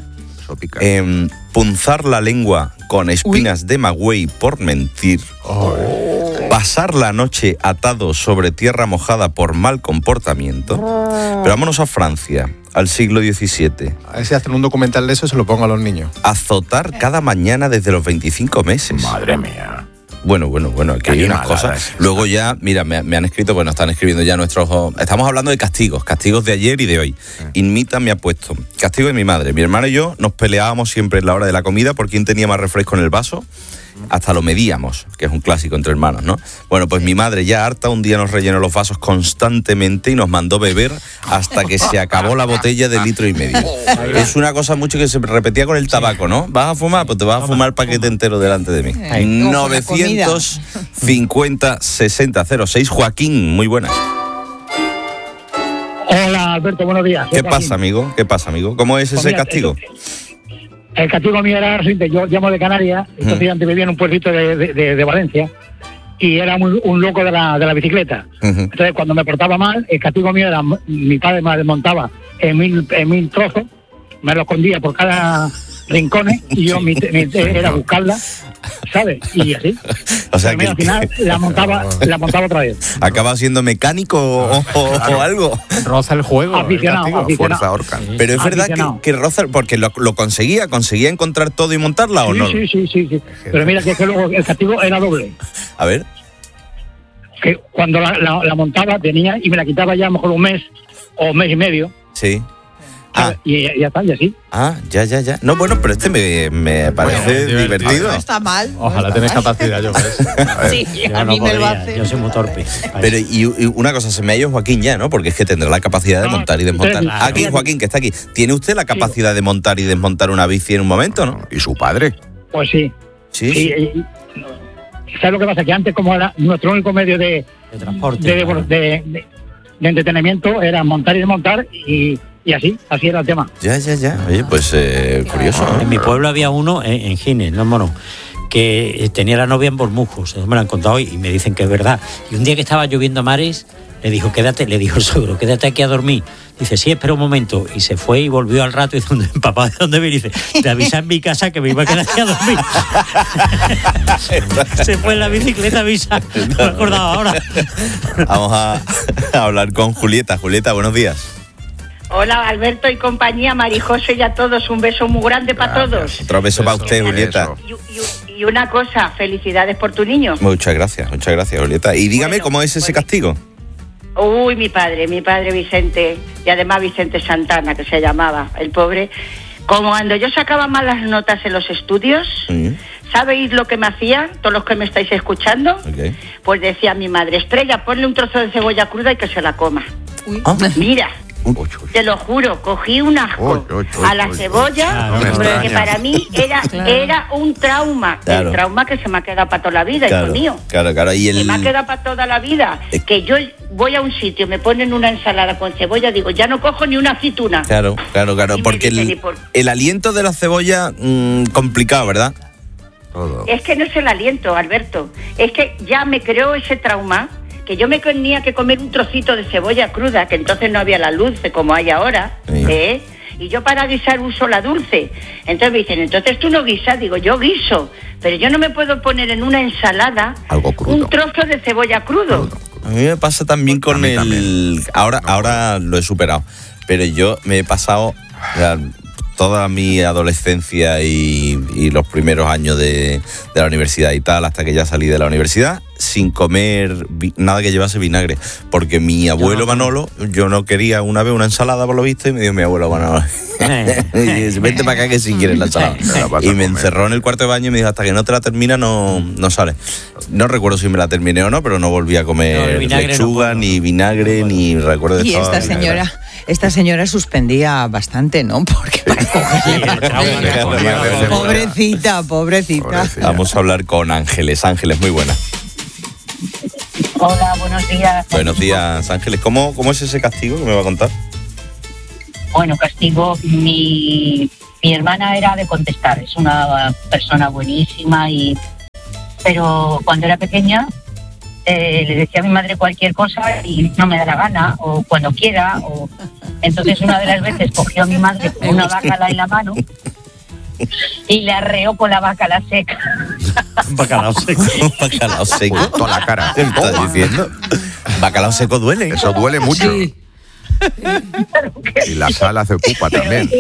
[SPEAKER 23] Punzar la lengua con espinas de magüey por mentir. Pasar la noche atado sobre tierra mojada por mal comportamiento. Pero vámonos a Francia, al siglo XVII.
[SPEAKER 1] A ver si hacen un documental de eso y se lo pongo a los niños.
[SPEAKER 23] Azotar cada mañana desde los 25 meses.
[SPEAKER 25] Madre mía.
[SPEAKER 23] Bueno, aquí hay unas cosas. Luego ya, mira, me han escrito, bueno, están escribiendo ya nuestros... Estamos hablando de castigos de ayer y de hoy. Inmita me ha puesto. Castigo de mi madre. Mi hermana y yo nos peleábamos siempre en la hora de la comida por quién tenía más refresco en el vaso. Hasta lo medíamos, que es un clásico entre hermanos, ¿no? Bueno, pues mi madre, ya harta, un día nos rellenó los vasos constantemente y nos mandó beber hasta que se acabó la botella de 1,5 litros. Es una cosa mucho que se repetía con el tabaco, ¿no? ¿Vas a fumar? Pues te vas a fumar el paquete entero delante de mí. 950-60-06. Joaquín, muy buenas.
[SPEAKER 3] Hola, Alberto, buenos días.
[SPEAKER 23] ¿Qué pasa, amigo? ¿Cómo es ese castigo?
[SPEAKER 3] El castigo mío era, yo llamo de Canarias, entonces antes vivía en un pueblito de Valencia y era un loco de la bicicleta. Entonces cuando me portaba mal, el castigo mío era, mi padre me desmontaba en mil trozos, me lo escondía por cada rincón y yo era buscarla, ¿sabes? Y así.
[SPEAKER 23] O sea, que
[SPEAKER 3] al final la montaba otra vez.
[SPEAKER 23] ¿Acaba siendo mecánico o algo?
[SPEAKER 1] Roza el juego.
[SPEAKER 3] Aficionado.
[SPEAKER 25] Fuerza Orca.
[SPEAKER 23] Pero es verdad que roza, porque lo conseguía encontrar todo y montarla, ¿o no?
[SPEAKER 3] Sí. Pero mira que luego el castigo era doble.
[SPEAKER 23] A ver.
[SPEAKER 3] Que cuando la montaba tenía y me la quitaba ya a lo mejor un mes o mes y medio.
[SPEAKER 23] Sí.
[SPEAKER 3] Y ya está, y así.
[SPEAKER 23] Ya. No, bueno, pero me parece divertido.
[SPEAKER 10] No está mal.
[SPEAKER 1] Ojalá tenés capacidad, yo ves.
[SPEAKER 10] Sí, a mí me lo hace.
[SPEAKER 24] Yo soy muy torpe.
[SPEAKER 23] Pero y una cosa, se me ha ido Joaquín ya, ¿no? Porque es que tendrá la capacidad de montar y desmontar. Aquí, Joaquín, que está aquí. ¿Tiene usted la capacidad de montar y desmontar una bici en un momento, no?
[SPEAKER 25] ¿Y su padre?
[SPEAKER 3] Pues sí.
[SPEAKER 23] Sí.
[SPEAKER 3] ¿Sabes lo que pasa? Que antes, como era nuestro único medio de transporte, de entretenimiento, era montar y desmontar y así era el tema.
[SPEAKER 23] Ya. Oye, pues curioso, ¿no?
[SPEAKER 24] En mi pueblo había uno, en Gines, no mono, que tenía la novia en Bormujos, me lo han contado hoy y me dicen que es verdad. Y un día que estaba lloviendo a mares, le dijo el suegro, quédate aquí a dormir. Dice, sí, espera un momento. Y se fue y volvió al rato y dice, papá, ¿de dónde viene? Dice, te avisa en mi casa que me iba a quedar aquí a dormir. Se fue en la bicicleta, avisa. No me acordaba ahora.
[SPEAKER 23] Vamos a hablar con Julieta. Julieta, buenos días.
[SPEAKER 5] Hola, Alberto y compañía, Marijose y a todos. Un beso muy grande para todos.
[SPEAKER 23] Otro beso para usted, Julieta.
[SPEAKER 5] Y una cosa, felicidades por tu niño.
[SPEAKER 23] Muchas gracias, Julieta. Y dígame, ¿cómo es ese castigo?
[SPEAKER 5] Uy, mi padre Vicente, y además Vicente Santana, que se llamaba, el pobre. Como cuando yo sacaba malas notas en los estudios, ¿sabéis lo que me hacía? Todos los que me estáis escuchando. Okay. Pues decía mi madre, Estrella, ponle un trozo de cebolla cruda y que se la coma. Mira. Te lo juro, cogí un asco a la cebolla, que para mí era un trauma. Claro. El trauma que se me ha quedado para toda la vida, hijo mío.
[SPEAKER 23] Claro.
[SPEAKER 5] Se me ha quedado para toda la vida. Que yo voy a un sitio, me ponen una ensalada con cebolla, digo, ya no cojo ni una aceituna.
[SPEAKER 23] Claro. Porque el aliento de la cebolla, complicado, ¿verdad?
[SPEAKER 5] Todo. Es que no es el aliento, Alberto. Es que ya me creó ese trauma, que yo me tenía que comer un trocito de cebolla cruda, que entonces no había la dulce como hay ahora, y yo para guisar uso la dulce. Entonces me dicen, entonces tú no guisas. Digo, yo guiso, pero yo no me puedo poner en una ensalada un trozo de cebolla crudo.
[SPEAKER 23] A mí me pasa también con el... También. Ahora lo he superado, pero yo me he pasado toda mi adolescencia y los primeros años de la universidad y tal, hasta que ya salí de la universidad, sin comer nada que llevase vinagre. Porque mi abuelo Manolo, yo no quería una vez una ensalada por lo visto y me dio mi abuelo Manolo. Y dice, vente para acá que si quieres la ensalada. Y me encerró en el cuarto de baño y me dijo, hasta que no te la termina no sales. No recuerdo si me la terminé o no, pero no volví a comer lechuga, ni vinagre, ni recuerdo de
[SPEAKER 10] Y esta señora suspendía bastante, ¿no? Porque pobrecita.
[SPEAKER 23] Vamos a hablar con Ángeles. Ángeles, muy buena.
[SPEAKER 4] Hola, buenos días.
[SPEAKER 23] Buenos días, Ángeles. ¿Cómo es ese castigo que me va a contar?
[SPEAKER 4] Bueno, castigo, mi hermana era de contestar, es una persona buenísima, pero cuando era pequeña le decía a mi madre cualquier cosa y no me da la gana, o cuando quiera, entonces una de las veces cogió a mi madre con una bacala en la mano y le arreó con la bacala seca.
[SPEAKER 23] Bacalao seco. Bacalao seco.
[SPEAKER 25] Toda la cara.
[SPEAKER 23] ¿Qué estás diciendo? Bacalao seco duele.
[SPEAKER 25] Eso duele mucho.
[SPEAKER 4] Sí.
[SPEAKER 25] Y la sala se ocupa también.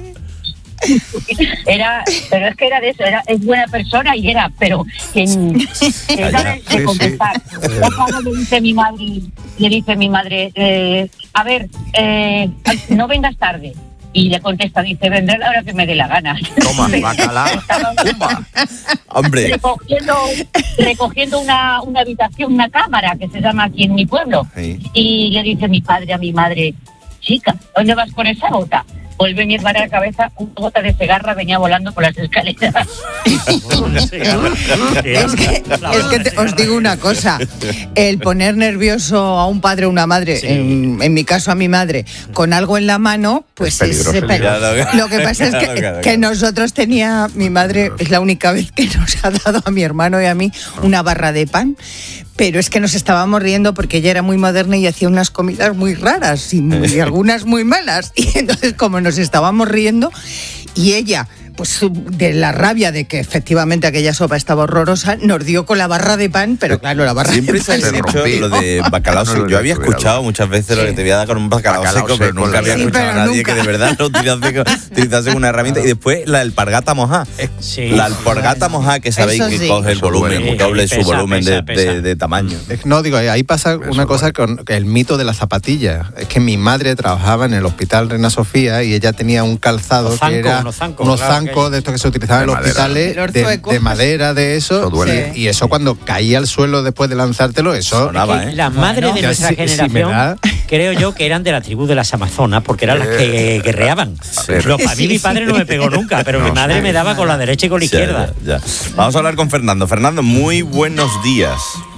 [SPEAKER 4] Pero es que era de eso, es buena persona pero que era de contestar. Le dice mi madre, a ver, no vengas tarde. Y le contesta, dice, vendré a la hora que me dé la gana.
[SPEAKER 25] Toma, bacalao.
[SPEAKER 23] Hombre.
[SPEAKER 4] Recogiendo una habitación, una cámara, que se llama aquí en mi pueblo. Sí. Y le dice mi padre a mi madre, chica, ¿dónde vas con esa bota? Vuelve mi hermana a la cabeza, una gota de cegarra venía volando por las escaleras.
[SPEAKER 10] es que os digo una cosa, el poner nervioso a un padre o una madre, en mi caso a mi madre, con algo en la mano, pues es peligroso. Lo que pasa es que nosotros mi madre es la única vez que nos ha dado a mi hermano y a mí una barra de pan. Pero es que nos estábamos riendo porque ella era muy moderna y hacía unas comidas muy raras y algunas muy malas. Y entonces, como nos estábamos riendo, y ella, pues de la rabia de que efectivamente aquella sopa estaba horrorosa, nos dio con la barra de pan, pero claro, la barra
[SPEAKER 23] siempre
[SPEAKER 10] de pan
[SPEAKER 23] se dicho lo de bacalao seco. Yo había escuchado muchas veces lo que te voy a dar con un bacalao seco, pero nunca había escuchado a nadie que de verdad lo utilizase como una herramienta. Y después la alpargata mojá. La alpargata mojá, que sabéis que coge el volumen, doble su volumen de tamaño.
[SPEAKER 1] No, digo, ahí pasa una cosa con el mito de la zapatilla. Es que mi madre trabajaba en el Hospital Reina Sofía y ella tenía un calzado que era unos zancos de estos que se utilizaban en los hospitales, de madera, de eso. Y eso cuando caía al suelo después de lanzártelo, eso
[SPEAKER 24] sonaba, ¿eh? Las madres de nuestra generación, creo yo que eran de la tribu de las Amazonas, porque eran las que guerreaban. A mí mi padre no me pegó nunca, pero mi madre me daba con la derecha y con la izquierda.
[SPEAKER 23] Ya. Vamos a hablar con Fernando. Fernando, muy buenos días.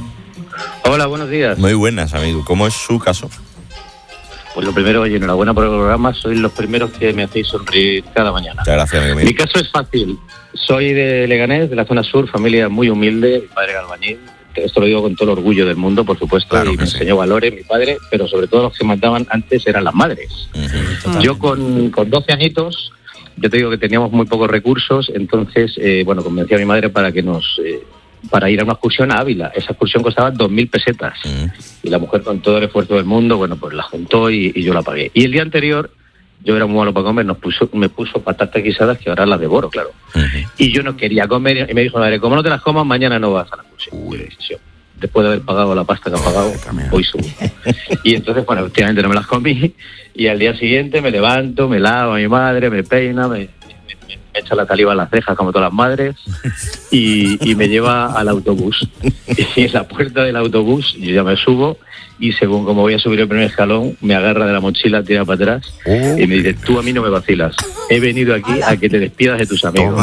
[SPEAKER 6] Hola, buenos días.
[SPEAKER 23] Muy buenas, amigo. ¿Cómo es su caso?
[SPEAKER 6] Pues lo primero, oye, enhorabuena por el programa. Sois los primeros que me hacéis sonreír cada mañana.
[SPEAKER 23] Muchas gracias, amigo mío.
[SPEAKER 6] Mi caso es fácil. Soy de Leganés, de la zona sur, familia muy humilde. Mi padre era albañil. Esto lo digo con todo el orgullo del mundo, por supuesto, claro, y me enseñó valores, mi padre, pero sobre todo los que mandaban antes eran las madres. Yo con 12 añitos, yo te digo que teníamos muy pocos recursos, entonces, convencí a mi madre para que para ir a una excursión a Ávila. Esa excursión costaba 2.000 pesetas. Y la mujer, con todo el esfuerzo del mundo, pues la juntó y yo la pagué. Y el día anterior, yo era muy malo para comer, me puso patatas guisadas que ahora las devoro, claro. Y yo no quería comer, y me dijo, madre, como no te las comas, mañana no vas a la excursión. Después de haber pagado la pasta que ha pagado, hoy subo. Y entonces, efectivamente no me las comí, y al día siguiente me levanto, me lavo a mi madre, me peina, me echa la saliva en las cejas como todas las madres y me lleva al autobús. Y en la puerta del autobús yo ya me subo y según como voy a subir el primer escalón me agarra de la mochila, tira para atrás y me dice, tú a mí no me vacilas, he venido aquí a que te despidas de tus amigos.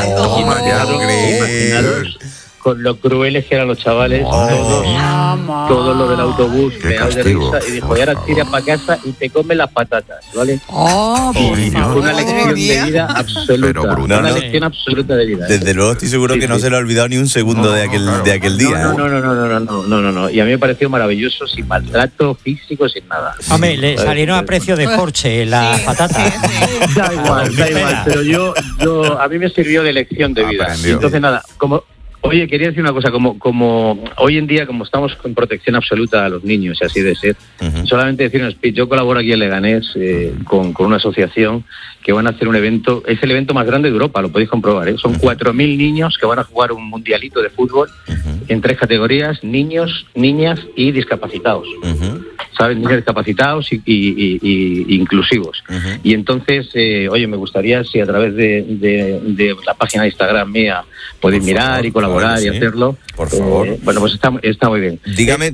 [SPEAKER 6] Imaginaros con lo crueles que eran los chavales, todos los del autobús me dan de risa y dijo, y ahora tira para casa y te comes las patatas, ¿vale? Una lección de vida absoluta, una lección absoluta de vida.
[SPEAKER 23] Desde luego estoy seguro que no se le ha olvidado ni un segundo de aquel día.
[SPEAKER 6] No, y a mí me pareció maravilloso, sin maltrato físico, sin nada.
[SPEAKER 24] Hombre, le salieron a precio de Porsche las patatas.
[SPEAKER 6] Da igual, pero a mí me sirvió de lección de vida. Entonces nada, Oye, quería decir una cosa, como hoy en día, como estamos con protección absoluta a los niños, y así de ser, solamente decir un speech. Yo colaboro aquí en Leganés con una asociación que van a hacer un evento, es el evento más grande de Europa, lo podéis comprobar, ¿eh? Son 4.000 niños que van a jugar un mundialito de fútbol en 3 categorías: niños, niñas y discapacitados. ¿Sabes? Niños discapacitados y inclusivos. Y entonces, oye, me gustaría si a través de la página de Instagram mía podéis mirar y colaborar y hacerlo.
[SPEAKER 23] Por favor.
[SPEAKER 6] Bueno, pues está muy bien.
[SPEAKER 23] Dígame,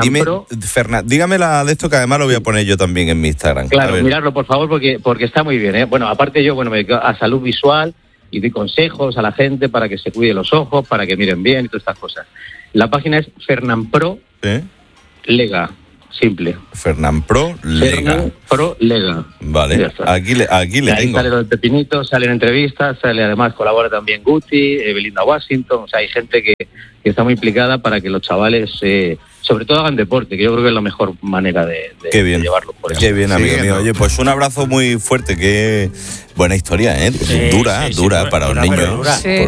[SPEAKER 23] dígame la de esto, que además lo voy a poner yo también en mi Instagram.
[SPEAKER 6] Claro, miradlo por favor porque está muy bien, ¿eh? Bueno, aparte yo me dedico a salud visual y doy consejos a la gente para que se cuide los ojos, para que miren bien y todas estas cosas. La página es Fernanpro Lega, simple.
[SPEAKER 23] Fernanpro Lega.
[SPEAKER 6] Fernanpro Lega.
[SPEAKER 23] Vale, aquí le
[SPEAKER 6] ahí
[SPEAKER 23] tengo.
[SPEAKER 6] Sale lo del Pepinito, salen entrevistas, sale además, colabora también Guti, Belinda Washington, o sea, hay gente que está muy implicada para que los chavales, sobre todo, hagan deporte, que yo creo que es la mejor manera de llevarlo por eso.
[SPEAKER 23] Qué bien, amigo mío. Oye, pues un abrazo muy fuerte, qué buena historia, ¿eh? Dura para un niño.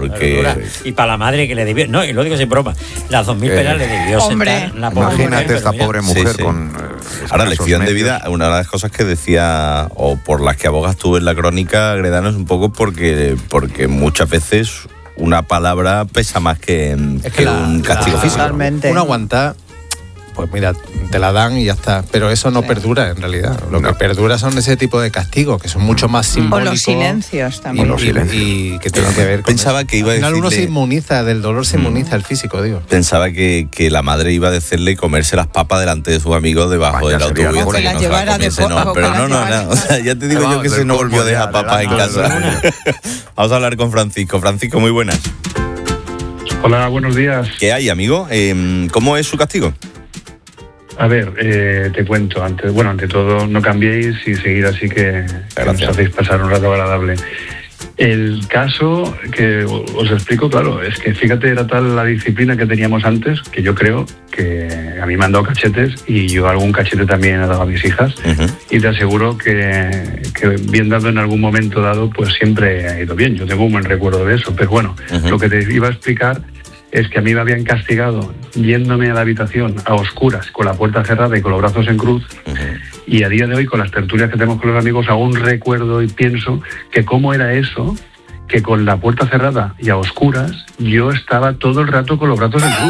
[SPEAKER 24] Y para la madre que le debió, no, y lo digo sin broma, las 2.000 pelas le debió sentar la pobre
[SPEAKER 25] imagínate
[SPEAKER 24] mujer,
[SPEAKER 25] esta pobre mujer con...
[SPEAKER 23] Ahora, lección de vida, una de las cosas que decía, o por las que abogas tú en la crónica, Gredano, es un poco porque muchas veces una palabra pesa más que un castigo físico.
[SPEAKER 1] Uno aguanta, pues mira, te la dan y ya está. Pero eso no perdura en realidad. Lo que perdura son ese tipo de castigos, que son mucho más simbólicos.
[SPEAKER 10] O los silencios también.
[SPEAKER 1] Y que tienen que ver con
[SPEAKER 23] Pensaba que iba a decirle...
[SPEAKER 1] uno se inmuniza, del dolor se inmuniza el físico, digo.
[SPEAKER 23] Pensaba que la madre iba a decirle comerse las papas delante de sus amigos debajo del autobús.
[SPEAKER 10] O que las llevara de poco.
[SPEAKER 23] Pero no. O sea, ya te digo yo que se no volvió a dejar papas en casa. Vamos a hablar con Francisco. Francisco, muy buenas.
[SPEAKER 7] Hola, buenos días.
[SPEAKER 23] ¿Qué hay, amigo? ¿Cómo es su castigo?
[SPEAKER 7] A ver, te cuento. Ante todo, no cambiéis y seguir así que nos hacéis pasar un rato agradable. El caso que os explico, claro, es que fíjate, era tal la disciplina que teníamos antes, que yo creo que a mí me han dado cachetes y yo algún cachete también he dado a mis hijas. Y te aseguro que bien dado en algún momento dado, pues siempre ha ido bien. Yo tengo un buen recuerdo de eso. Pero bueno, lo que te iba a explicar es que a mí me habían castigado yéndome a la habitación a oscuras, con la puerta cerrada y con los brazos en cruz. Y a día de hoy, con las tertulias que tenemos con los amigos, aún recuerdo y pienso que cómo era eso, que con la puerta cerrada y a oscuras, yo estaba todo el rato con los brazos en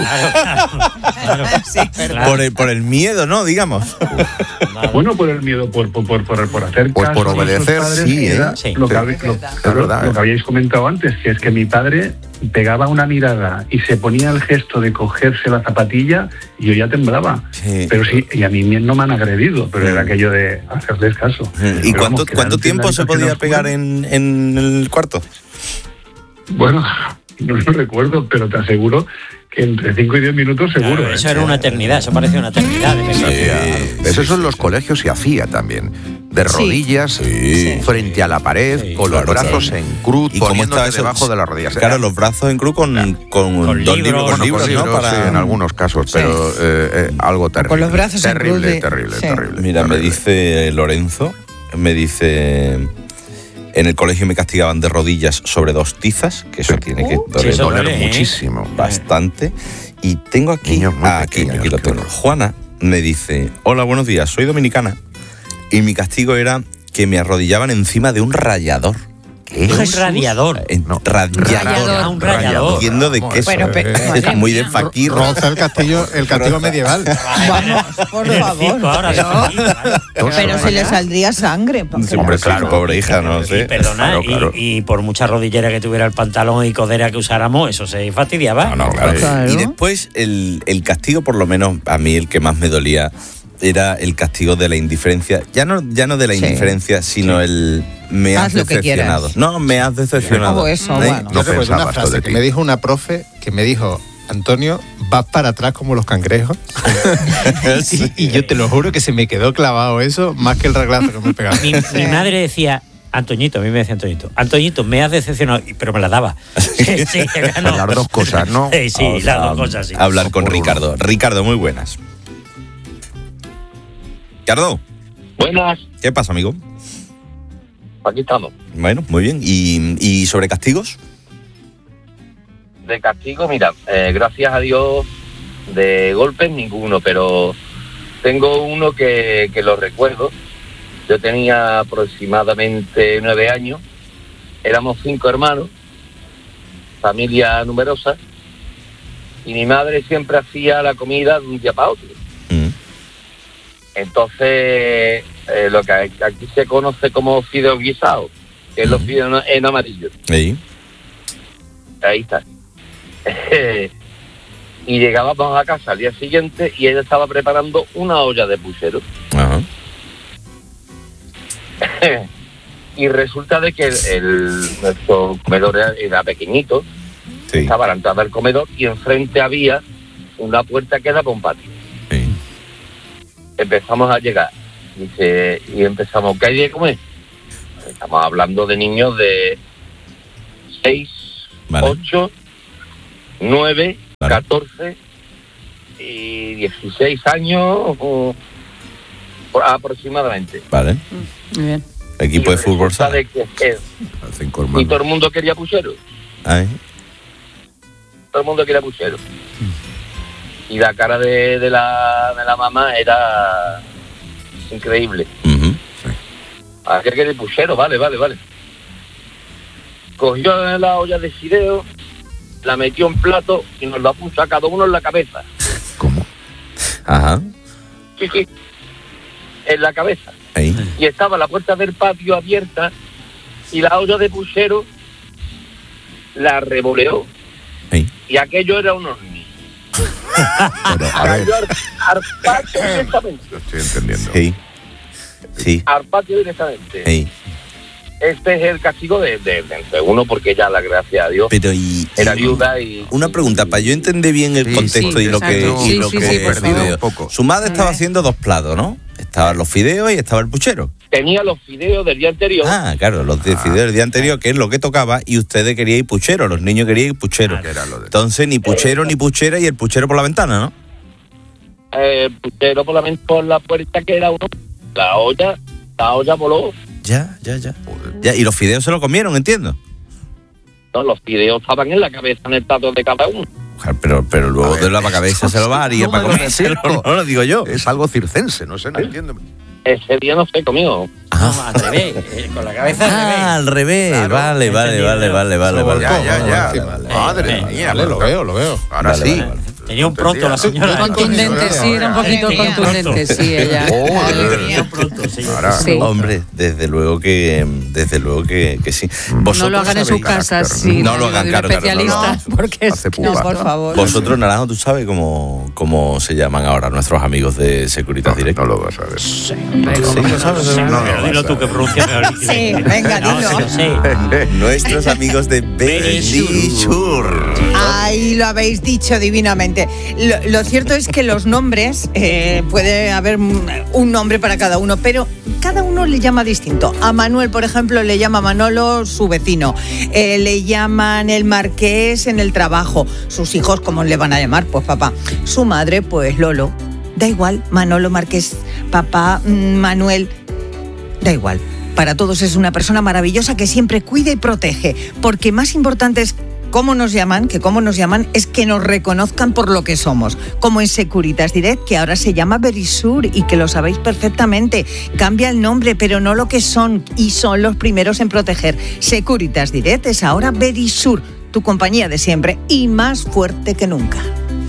[SPEAKER 7] cruz.
[SPEAKER 23] Por el miedo, ¿no? Digamos.
[SPEAKER 7] Bueno, por el miedo, por hacer
[SPEAKER 25] pues
[SPEAKER 7] caso
[SPEAKER 25] por obedecer,
[SPEAKER 7] sí, lo que habíais comentado antes, que es que mi padre pegaba una mirada y se ponía el gesto de cogerse la zapatilla y yo ya temblaba. Pero sí, y a mí no me han agredido, pero era aquello de hacerles caso.
[SPEAKER 23] ¿Y cuánto tiempo se podía pegar en el cuarto?
[SPEAKER 7] Bueno, no lo recuerdo, pero te aseguro que entre 5 y 10 minutos seguro.
[SPEAKER 24] Claro, eso era una eternidad, eso parecía una eternidad.
[SPEAKER 25] Eso en los colegios se hacía también. De rodillas, frente a la pared, con los brazos en cruz, poniéndote debajo de las rodillas.
[SPEAKER 23] Claro, los brazos en cruz con dos libros, ¿no?
[SPEAKER 25] Sí, en algunos casos, pero algo terrible.
[SPEAKER 10] Con los brazos
[SPEAKER 25] terrible,
[SPEAKER 10] en cruz.
[SPEAKER 25] terrible.
[SPEAKER 23] Mira, me dice Lorenzo, en el colegio me castigaban de rodillas sobre 2 tizas, que eso tiene que doler muchísimo, bastante. Y tengo aquí, aquí lo tengo. Juana me dice: hola, buenos días, soy dominicana. Y mi castigo era que me arrodillaban encima de un rallador.
[SPEAKER 24] ¿Qué? Un radiador.
[SPEAKER 23] Rallador.
[SPEAKER 24] Un rallador.
[SPEAKER 23] Entiendo de queso. Es muy de fakir.
[SPEAKER 1] Roza el castigo medieval.
[SPEAKER 10] Vamos, por favor. Pero se le saldría sangre.
[SPEAKER 23] Hombre, claro, pobre hija, no sé.
[SPEAKER 24] Perdona, claro. Y por mucha rodillera que tuviera el pantalón y codera que usáramos, eso se fastidiaba.
[SPEAKER 23] No, claro. Y después el castigo, por lo menos a mí el que más me dolía, era el castigo de la indiferencia. Ya no de la indiferencia, sino el me has decepcionado. No, me has decepcionado.
[SPEAKER 1] Yo recuerdo una frase que me dijo una profe que me dijo: Antonio, vas para atrás como los cangrejos. y yo te lo juro que se me quedó clavado eso más que el reglazo que me pegaba.
[SPEAKER 24] Mi madre decía: Antoñito, a mí me decía Antoñito, me has decepcionado, pero me la daba.
[SPEAKER 25] Las dos cosas, ¿no?
[SPEAKER 24] Sí, las dos cosas, sí.
[SPEAKER 23] Hablar con Ricardo. Ricardo, muy buenas. Ricardo.
[SPEAKER 8] Buenas.
[SPEAKER 23] ¿Qué pasa, amigo?
[SPEAKER 8] Aquí estamos.
[SPEAKER 23] Bueno, muy bien. ¿Y sobre castigos?
[SPEAKER 8] De castigo, mira, gracias a Dios, de golpes ninguno, pero tengo uno que lo recuerdo. Yo tenía aproximadamente 9 años, éramos 5 hermanos, familia numerosa, Y mi madre siempre hacía la comida de un día para otro. Entonces, lo que aquí se conoce como fideos guisados, que es los fideos en amarillo.
[SPEAKER 23] Ahí
[SPEAKER 8] está. Y llegábamos a casa al día siguiente y ella estaba preparando una olla de puchero.
[SPEAKER 23] Ajá.
[SPEAKER 8] Y resulta de que nuestro comedor era pequeñito, estaba a la entrada del comedor y enfrente había una puerta que daba a un patio. Empezamos a llegar, y empezamos, ¿qué hay de comer? Estamos hablando de niños de 6, 8, 9, 14 y 16 años aproximadamente.
[SPEAKER 23] Vale.
[SPEAKER 10] Muy bien.
[SPEAKER 23] Equipo de fútbol sala.
[SPEAKER 8] Y todo el mundo quería puchero. Todo el mundo quería puchero. Y la cara de la mamá era increíble. ¿A qué quiere puchero? Vale. Cogió la olla de fideo, la metió en plato y nos la puso a cada uno en la cabeza.
[SPEAKER 23] ¿Cómo? Ajá.
[SPEAKER 8] Sí, en la cabeza.
[SPEAKER 23] Ahí.
[SPEAKER 8] Y estaba la puerta del patio abierta y la olla de puchero la revoleó. Y aquello era un hornillo. Al patio directamente.
[SPEAKER 25] Lo estoy entendiendo.
[SPEAKER 23] Sí.
[SPEAKER 8] Al patio directamente. Este es el castigo de uno, porque ya, la gracia a Dios,
[SPEAKER 23] pero
[SPEAKER 8] era viuda y...
[SPEAKER 23] Una pregunta, para yo entender bien el contexto y lo que he perdido. Su madre estaba haciendo dos platos, ¿no? Estaban los fideos y estaba el puchero.
[SPEAKER 8] Tenía los fideos del día anterior.
[SPEAKER 23] Ah, claro, los de fideos del día anterior, que es lo que tocaba, y ustedes querían puchero, los niños querían puchero. Entonces, ni puchero ni puchera, y el puchero por la ventana, ¿no?
[SPEAKER 8] Puchero por la puerta, que era uno. La olla voló.
[SPEAKER 23] Ya. Y los fideos se lo comieron, entiendo.
[SPEAKER 8] No, los fideos estaban en la cabeza, en el plato de cada uno.
[SPEAKER 23] Pero luego de la cabeza se lo va a haría para comérselo, no lo digo yo.
[SPEAKER 25] Es algo circense, no sé, no entiendo.
[SPEAKER 8] Ese día no se comió.
[SPEAKER 24] No, al revés, con la cabeza
[SPEAKER 23] al revés. Claro, vale.
[SPEAKER 25] Ya. Madre mía.
[SPEAKER 1] Lo veo.
[SPEAKER 25] Ahora sí.
[SPEAKER 24] Tenía un pronto la señora.
[SPEAKER 10] Contundente, sí, era un poquito contundente, sí, ella.
[SPEAKER 23] Sí. Hombre, desde luego que sí.
[SPEAKER 10] No lo hagan en sus casas, sí.
[SPEAKER 23] No lo hagan, claro.
[SPEAKER 10] Especialistas, porque no, por favor.
[SPEAKER 23] Vosotros, Naranjo, ¿tú sabes cómo se llaman ahora nuestros amigos de Securitas Direct?
[SPEAKER 25] No lo vas a ver.
[SPEAKER 24] Sí, lo sabes. No, dilo tú que pronuncias mejor.
[SPEAKER 10] Sí, venga, dilo.
[SPEAKER 23] Nuestros amigos de Verisur.
[SPEAKER 10] Ahí lo habéis dicho divinamente. Lo cierto es que los nombres, puede haber un nombre para cada uno, pero cada uno le llama distinto. A Manuel, por ejemplo, le llama Manolo su vecino. Le llaman el Marqués en el trabajo. Sus hijos, ¿cómo le van a llamar? Pues papá. Su madre, pues Lolo. Da igual, Manolo, Marqués, papá, Manuel. Da igual. Para todos es una persona maravillosa que siempre cuida y protege, porque más importante es cómo nos llaman es que nos reconozcan por lo que somos, como en Securitas Direct, que ahora se llama Verisur y que lo sabéis perfectamente. Cambia el nombre, pero no lo que son, y son los primeros en proteger. Securitas Direct es ahora Verisur, tu compañía de siempre y más fuerte que nunca.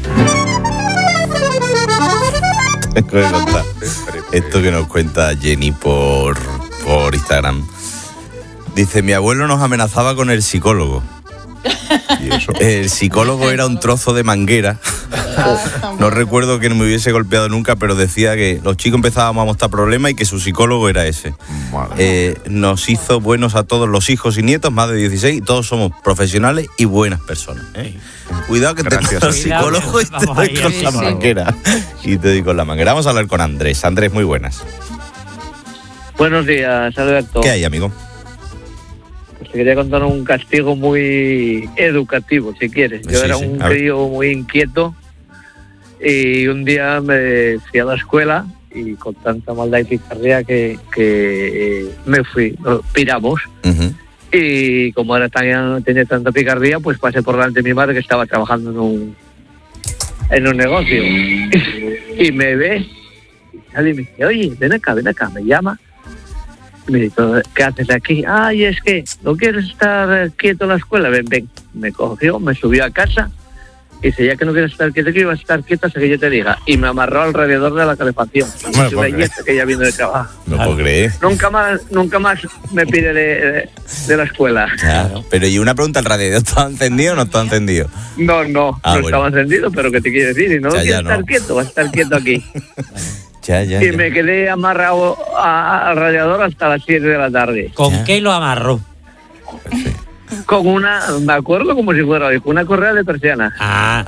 [SPEAKER 23] Esto que nos cuenta Jenny por Instagram. Dice, mi abuelo nos amenazaba con el psicólogo. ¿Y eso? El psicólogo era un trozo de manguera. No recuerdo que no me hubiese golpeado nunca, pero decía que los chicos empezábamos a mostrar problemas y que su psicólogo era ese. Nos hizo buenos a todos los hijos y nietos, más de 16, y todos somos profesionales y buenas personas. Cuidado que te el psicólogo y te doy con la manguera. Y te doy con la manguera. Vamos a hablar con Andrés. Andrés, muy buenas.
[SPEAKER 2] Buenos días, Alberto.
[SPEAKER 23] ¿Qué hay, amigo?
[SPEAKER 2] Te quería contar un castigo muy educativo, si quieres. Yo era un crío muy inquieto y un día me fui a la escuela y con tanta maldad y picardía que me fui, piramos. Y como ahora tenía tanta picardía, pues pasé por delante de mi madre, que estaba trabajando en un negocio. Y me ve y me dice, oye, ven acá, me llama. Me dijo, ¿qué haces aquí? Ay, es que no quieres estar quieto en la escuela. Ven. Me cogió, me subió a casa Y dice, ya que no quieres estar quieta, que iba a estar quieta hasta que yo te diga. Y me amarró al radiador de la calefacción. Y una yeta que ya vino de trabajo.
[SPEAKER 23] No puedo creer.
[SPEAKER 2] Nunca más me pide de la escuela.
[SPEAKER 23] Claro. Pero y una pregunta, ¿el radiador estaba encendido o no estaba encendido?
[SPEAKER 2] No estaba encendido, pero ¿qué te quiere decir? Y no quiero estar quieto, vas a estar quieto aquí. Y me quedé amarrado al radiador hasta las 7 de la tarde.
[SPEAKER 24] ¿Con qué lo amarró?
[SPEAKER 2] Con me acuerdo como si fuera hoy, con una correa de persiana.
[SPEAKER 24] ¿A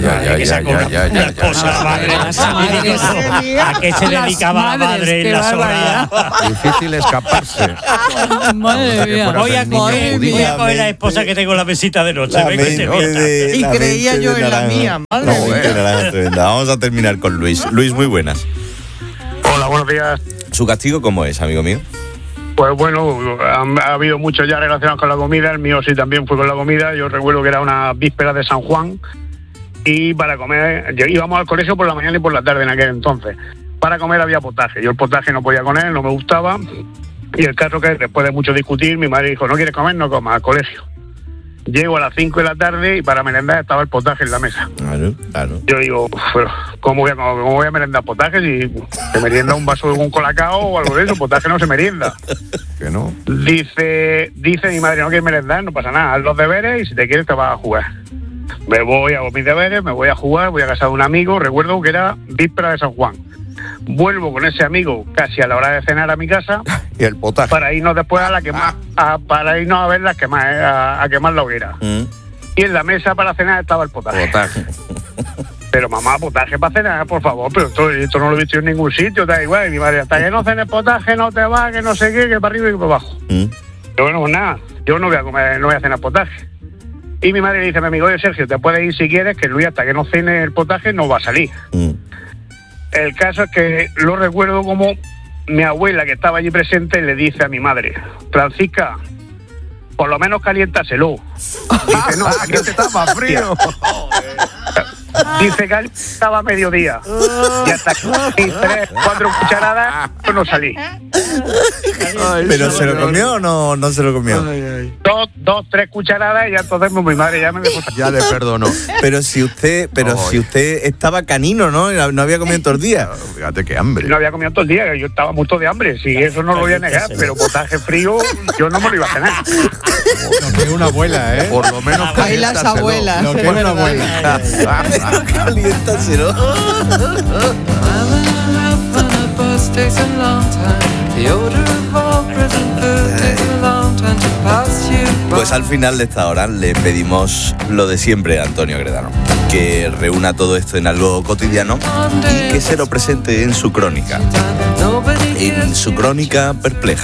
[SPEAKER 24] qué se dedicaba la madre en las horas?
[SPEAKER 25] Difícil escaparse.
[SPEAKER 24] Madre mía. Voy a coger la esposa que tengo en la mesita de noche.
[SPEAKER 10] Y creía yo en la mía.
[SPEAKER 23] Vamos a terminar con Luis. Luis, muy buenas.
[SPEAKER 9] Hola, buenos días.
[SPEAKER 23] ¿Su castigo cómo es, amigo mío?
[SPEAKER 9] Pues bueno, ha habido muchos ya relacionados con la comida. El mío sí también fue con la comida. Yo recuerdo que era una víspera de San Juan y para comer, íbamos al colegio por la mañana y por la tarde en aquel entonces. Para comer había potaje. Yo el potaje no podía con él, no me gustaba. Y el caso que después de mucho discutir, mi madre dijo, ¿no quieres comer? No comas, al colegio. Llego a las 5 de la tarde y para merendar estaba el potaje en la mesa.
[SPEAKER 23] Claro.
[SPEAKER 9] Yo digo, pero ¿cómo voy a merendar potaje si se merienda un vaso de un colacao o algo de eso? Potaje no se merienda.
[SPEAKER 25] ¿Que no?
[SPEAKER 9] Dice mi madre, no quieres merendar, no pasa nada, haz los deberes y si te quieres te vas a jugar. Me voy, hago mis deberes, me voy a jugar, voy a casa de un amigo, recuerdo que era víspera de San Juan. Vuelvo con ese amigo casi a la hora de cenar a mi casa
[SPEAKER 25] y el potaje
[SPEAKER 9] para irnos después a la para irnos a ver las a quemar la hoguera. Y en la mesa para cenar estaba el potaje. Pero mamá, potaje para cenar, por favor, pero esto no lo he visto en ningún sitio, da igual. Y mi madre, hasta que no cenes potaje no te va, que no sé qué, que para arriba y que para abajo. Pero bueno, pues nada, yo no voy a comer, no voy a cenar potaje. Y mi madre le dice a mi amigo, oye Sergio, te puedes ir si quieres, que Luis hasta que no cene el potaje no va a salir. El caso es que lo recuerdo como mi abuela, que estaba allí presente, le dice a mi madre, Francisca, por lo menos caliéntaselo. Dice, no, aquí estaba frío. Dice que estaba a mediodía. Y hasta que 3, 4 cucharadas, yo no salí.
[SPEAKER 23] ¿Pero se lo comió o no se lo comió?
[SPEAKER 9] 2, 3 cucharadas y ya entonces mi madre ya me dejó.
[SPEAKER 25] Ya le perdonó.
[SPEAKER 23] Pero si usted estaba canino, ¿no? No había comido todo el día.
[SPEAKER 25] Fíjate qué hambre.
[SPEAKER 9] No había comido todo el día, yo estaba muerto de hambre. Sí, eso no lo voy a negar, pero potaje frío yo no me lo iba a cenar.
[SPEAKER 1] Lo que es una abuela, ¿eh?
[SPEAKER 25] Por lo menos
[SPEAKER 10] ahí las abuelas.
[SPEAKER 1] Lo que es una abuela.
[SPEAKER 23] Caliéntaselo. Pues al final de esta hora le pedimos lo de siempre a Antonio Gredano, que reúna todo esto en algo cotidiano y que se lo presente en su crónica. En su crónica perpleja.